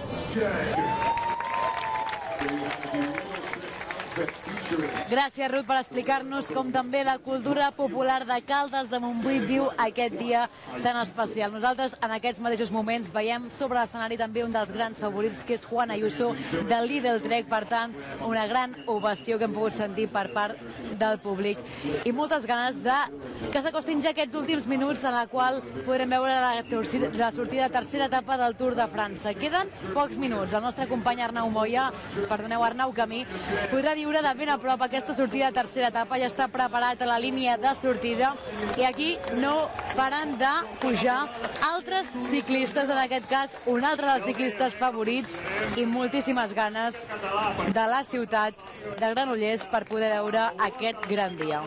Speaker 3: Gràcies, Ruth, per explicar-nos com també la cultura popular de Caldes de Montbui viu aquest dia tan especial. Nosaltres, en aquests mateixos moments, veiem sobre l'escenari també un dels grans favorits, que és Juan Ayuso, del Lidl Trek. Per tant, una gran ovació que hem pogut sentir per part del públic. I moltes ganes de que s'acostin ja aquests últims minuts en la qual podrem veure la, la sortida de tercera etapa del Tour de França. Queden pocs minuts. El nostre company Arnau Moya, perdoneu, Arnau Camí, podrà viure de ben a prop aquesta sortida de tercera etapa. Ja està preparat a la línia de sortida i aquí no paren de pujar altres ciclistes, en aquest cas un altre dels ciclistes favorits, i moltíssimes ganes de la ciutat de Granollers per poder veure aquest gran dia.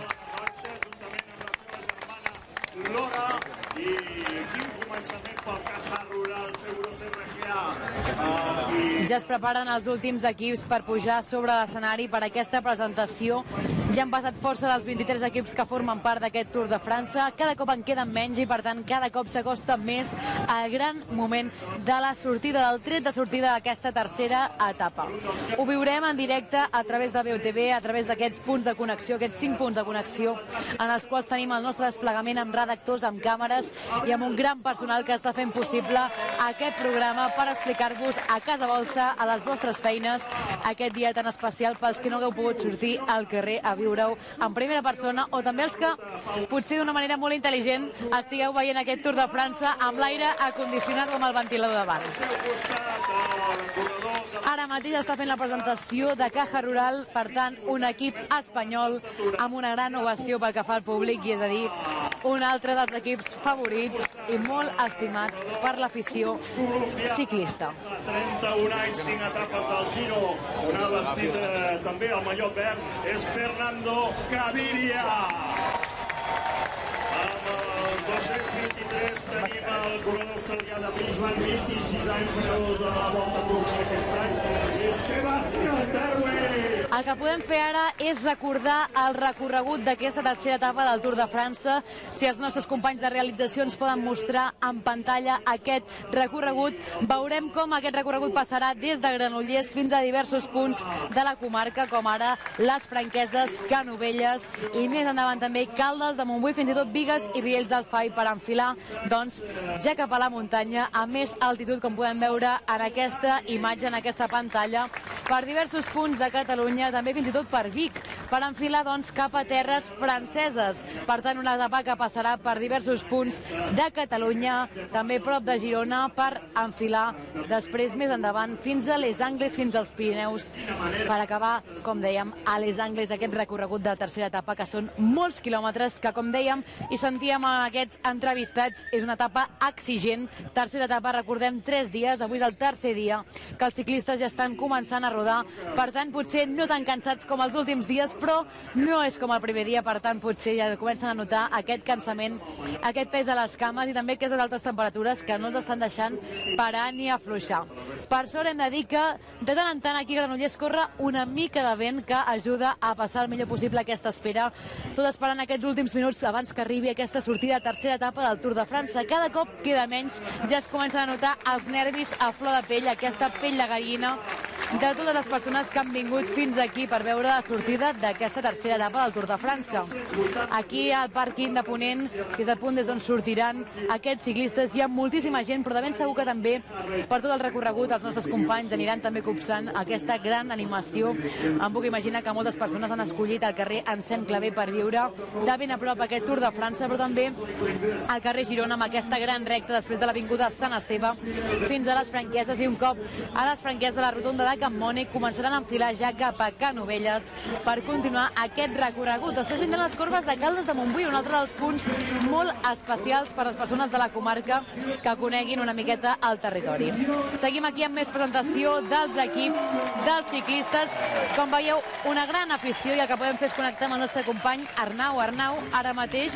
Speaker 8: L'hora i quin començament pel Caja Rural Seguros R G A. Uh, i...
Speaker 3: Ja es preparen els últims equips per pujar sobre l'escenari per aquesta presentació. Ja han passat força dels vint-i-tres equips que formen part d'aquest Tour de França. Cada cop en queden menys i, per tant, cada cop s'acosta més al gran moment de la sortida, del tret de sortida d'aquesta tercera etapa. Ho viurem en directe a través de B O T V, a través d'aquests punts de connexió, aquests cinc punts de connexió, en els quals tenim el nostre desplegament amb redactors, amb càmeres i amb un gran personal que està fent possible aquest programa per explicar-vos a casa vostra, a les vostres feines, aquest dia tan especial pels que no hagueu pogut sortir al carrer a viure-ho en primera persona, o també els que potser d'una manera molt intel·ligent estigueu veient aquest Tour de França amb l'aire acondicionat o amb el ventilador davant. Ara mateix està fent la presentació de Caja Rural, per tant, un equip espanyol amb una gran ovació pel que fa al públic, i és a dir, un altre dels equips favorits i molt estimat per l'afició ciclista.
Speaker 8: trenta-un anys, cinc etapes del Giro, un vestit eh, també al mallot verd, és Fernando Gaviria. Amb el dos-cents vint-i-tres tenim el corredor australià de Brisbane, vint-i-sis anys, guanyador de la Volta Tour aquest any, és Sebastian Berwey.
Speaker 3: El que podem fer ara és recordar el recorregut d'aquesta tercera etapa del Tour de França. Si els nostres companys de realització ens poden mostrar en pantalla aquest recorregut, veurem com aquest recorregut passarà des de Granollers fins a diversos punts de la comarca, com ara les Franqueses, Canovelles i més endavant també Caldes de Montbui, fins i tot Bigues i Riells del Fai, per enfilar doncs ja cap a la muntanya a més altitud, com podem veure en aquesta imatge, en aquesta pantalla, per diversos punts de Catalunya, també fins i tot per Vic, per enfilar doncs cap a terres franceses. Per tant, una etapa que passarà per diversos punts de Catalunya, també prop de Girona, per enfilar després més endavant fins a Les Angles, fins als Pirineus, per acabar, com dèiem, a Les Angles, aquest recorregut de la tercera etapa, que són molts quilòmetres, que com dèiem i sentíem a aquests entrevistats, és una etapa exigent. Tercera etapa, recordem, tres dies, avui és el tercer dia que els ciclistes ja estan començant a rodar, per tant, potser no tan cansats com els últims dies, però no és com el primer dia, per tant, potser ja comencen a notar aquest cansament, aquest pes a les cames i també aquestes altes temperatures que no els estan deixant parar ni afluixar. Per sort hem de dir que de tant en tant aquí a Granollers corre una mica de vent que ajuda a passar el millor possible aquesta espera, tot esperant aquests últims minuts abans que arribi aquesta sortida de tercera etapa del Tour de França. Cada cop queda menys, ja es comencen a notar els nervis a flor de pell, aquesta pell de gallina de totes les persones que han vingut fins aquí per veure la sortida d'aquesta tercera etapa del Tour de França. Aquí al pàrquing de Ponent, que és el punt des d'on sortiran aquests ciclistes, hi ha moltíssima gent, però de ben segur que també per tot el recorregut els nostres companys aniran també copsant aquesta gran animació. Em puc imaginar que moltes persones han escollit el carrer Anselm Clavé per viure de ben a prop aquest Tour de França, però també al carrer Girona amb aquesta gran recta després de l'avinguda Sant Esteve fins a les Franqueses, i un cop a les Franqueses de la rotonda de Can Mònec començaran a enfilar ja cap a Canovelles per continuar aquest recorregut. Després vindran les corbes de Caldes de Montbui, un altre dels punts molt especials per a les persones de la comarca que coneguin una miqueta el territori. Seguim aquí amb més presentació dels equips, dels ciclistes. Com veieu, una gran afició, i el que podem fer és connectar amb el nostre company Arnau. Arnau, ara mateix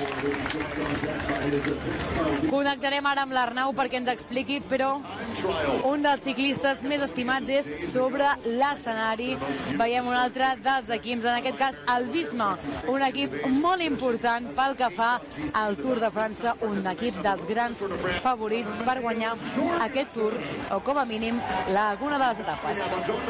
Speaker 3: connectarem ara amb l'Arnau perquè ens expliqui, però un dels ciclistes més estimats és sobre l'escenari. Veiem un altre dels equips, en aquest cas el Visma, un equip molt important pel que fa al Tour de França, un equip dels grans favorits per guanyar aquest Tour, o com a mínim alguna de les etapes.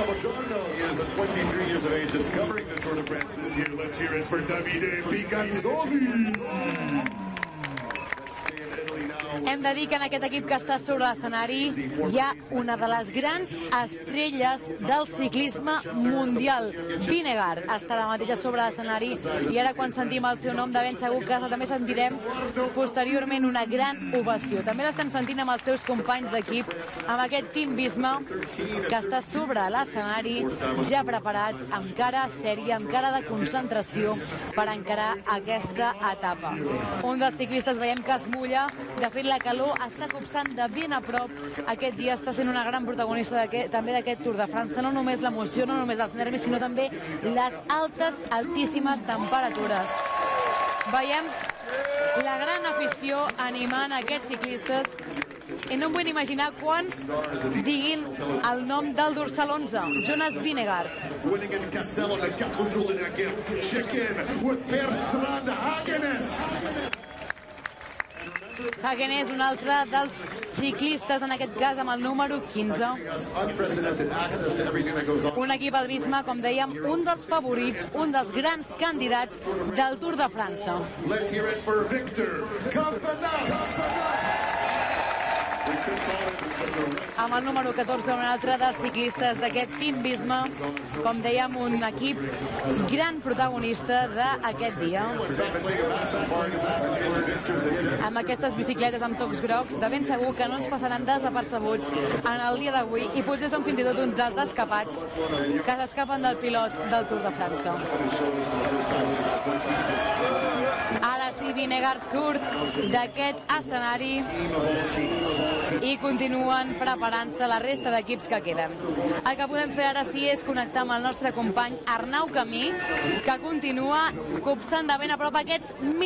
Speaker 3: Hem de dir que en aquest equip que està sobre l'escenari hi ha una de les grans estrelles del ciclisme mundial. Vingegaard està ara mateix a sobre l'escenari i ara quan sentim el seu nom de ben segur que també sentirem posteriorment una gran ovació. També l'estem sentint amb els seus companys d'equip, amb aquest Team Visma que està sobre l'escenari ja preparat, amb cara sèria, amb cara de concentració per encarar aquesta etapa. Un dels ciclistes veiem que es mulla, de fet la calor està copsant de ben a prop. Aquest dia està sent una gran protagonista també d'aquest Tour de França, no només l'emoció, no només els nervis, sinó també les altes, altíssimes temperatures. Veiem la gran afició animant aquests ciclistes i no em vull imaginar quants diguin el nom del dorsal onze, Jonas Vingegaard. Hagenes, un altre dels ciclistes, en aquest cas amb el número quinze. Un equip al Visma, com dèiem, un dels favorits, un dels grans candidats del Tour de França.
Speaker 12: Let's hear it for Victor Campenaerts.
Speaker 3: Amb el número catorze, un altre dels ciclistes d'aquest Team Visma, com dèiem, un equip gran protagonista d'aquest dia. Amb aquestes bicicletes amb tocs grocs, de ben segur que no ens passaran desapercebuts en el dia d'avui i potser són fins i tot uns dels escapats que s'escapen del pilot del Tour de França. Ara sí, Vingegaard surt d'aquest escenari i continuen preparant-se la resta d'equips que queden. El que podem fer ara sí és connectar amb el nostre company Arnau Camí, que continua copsant de ben a prop aquests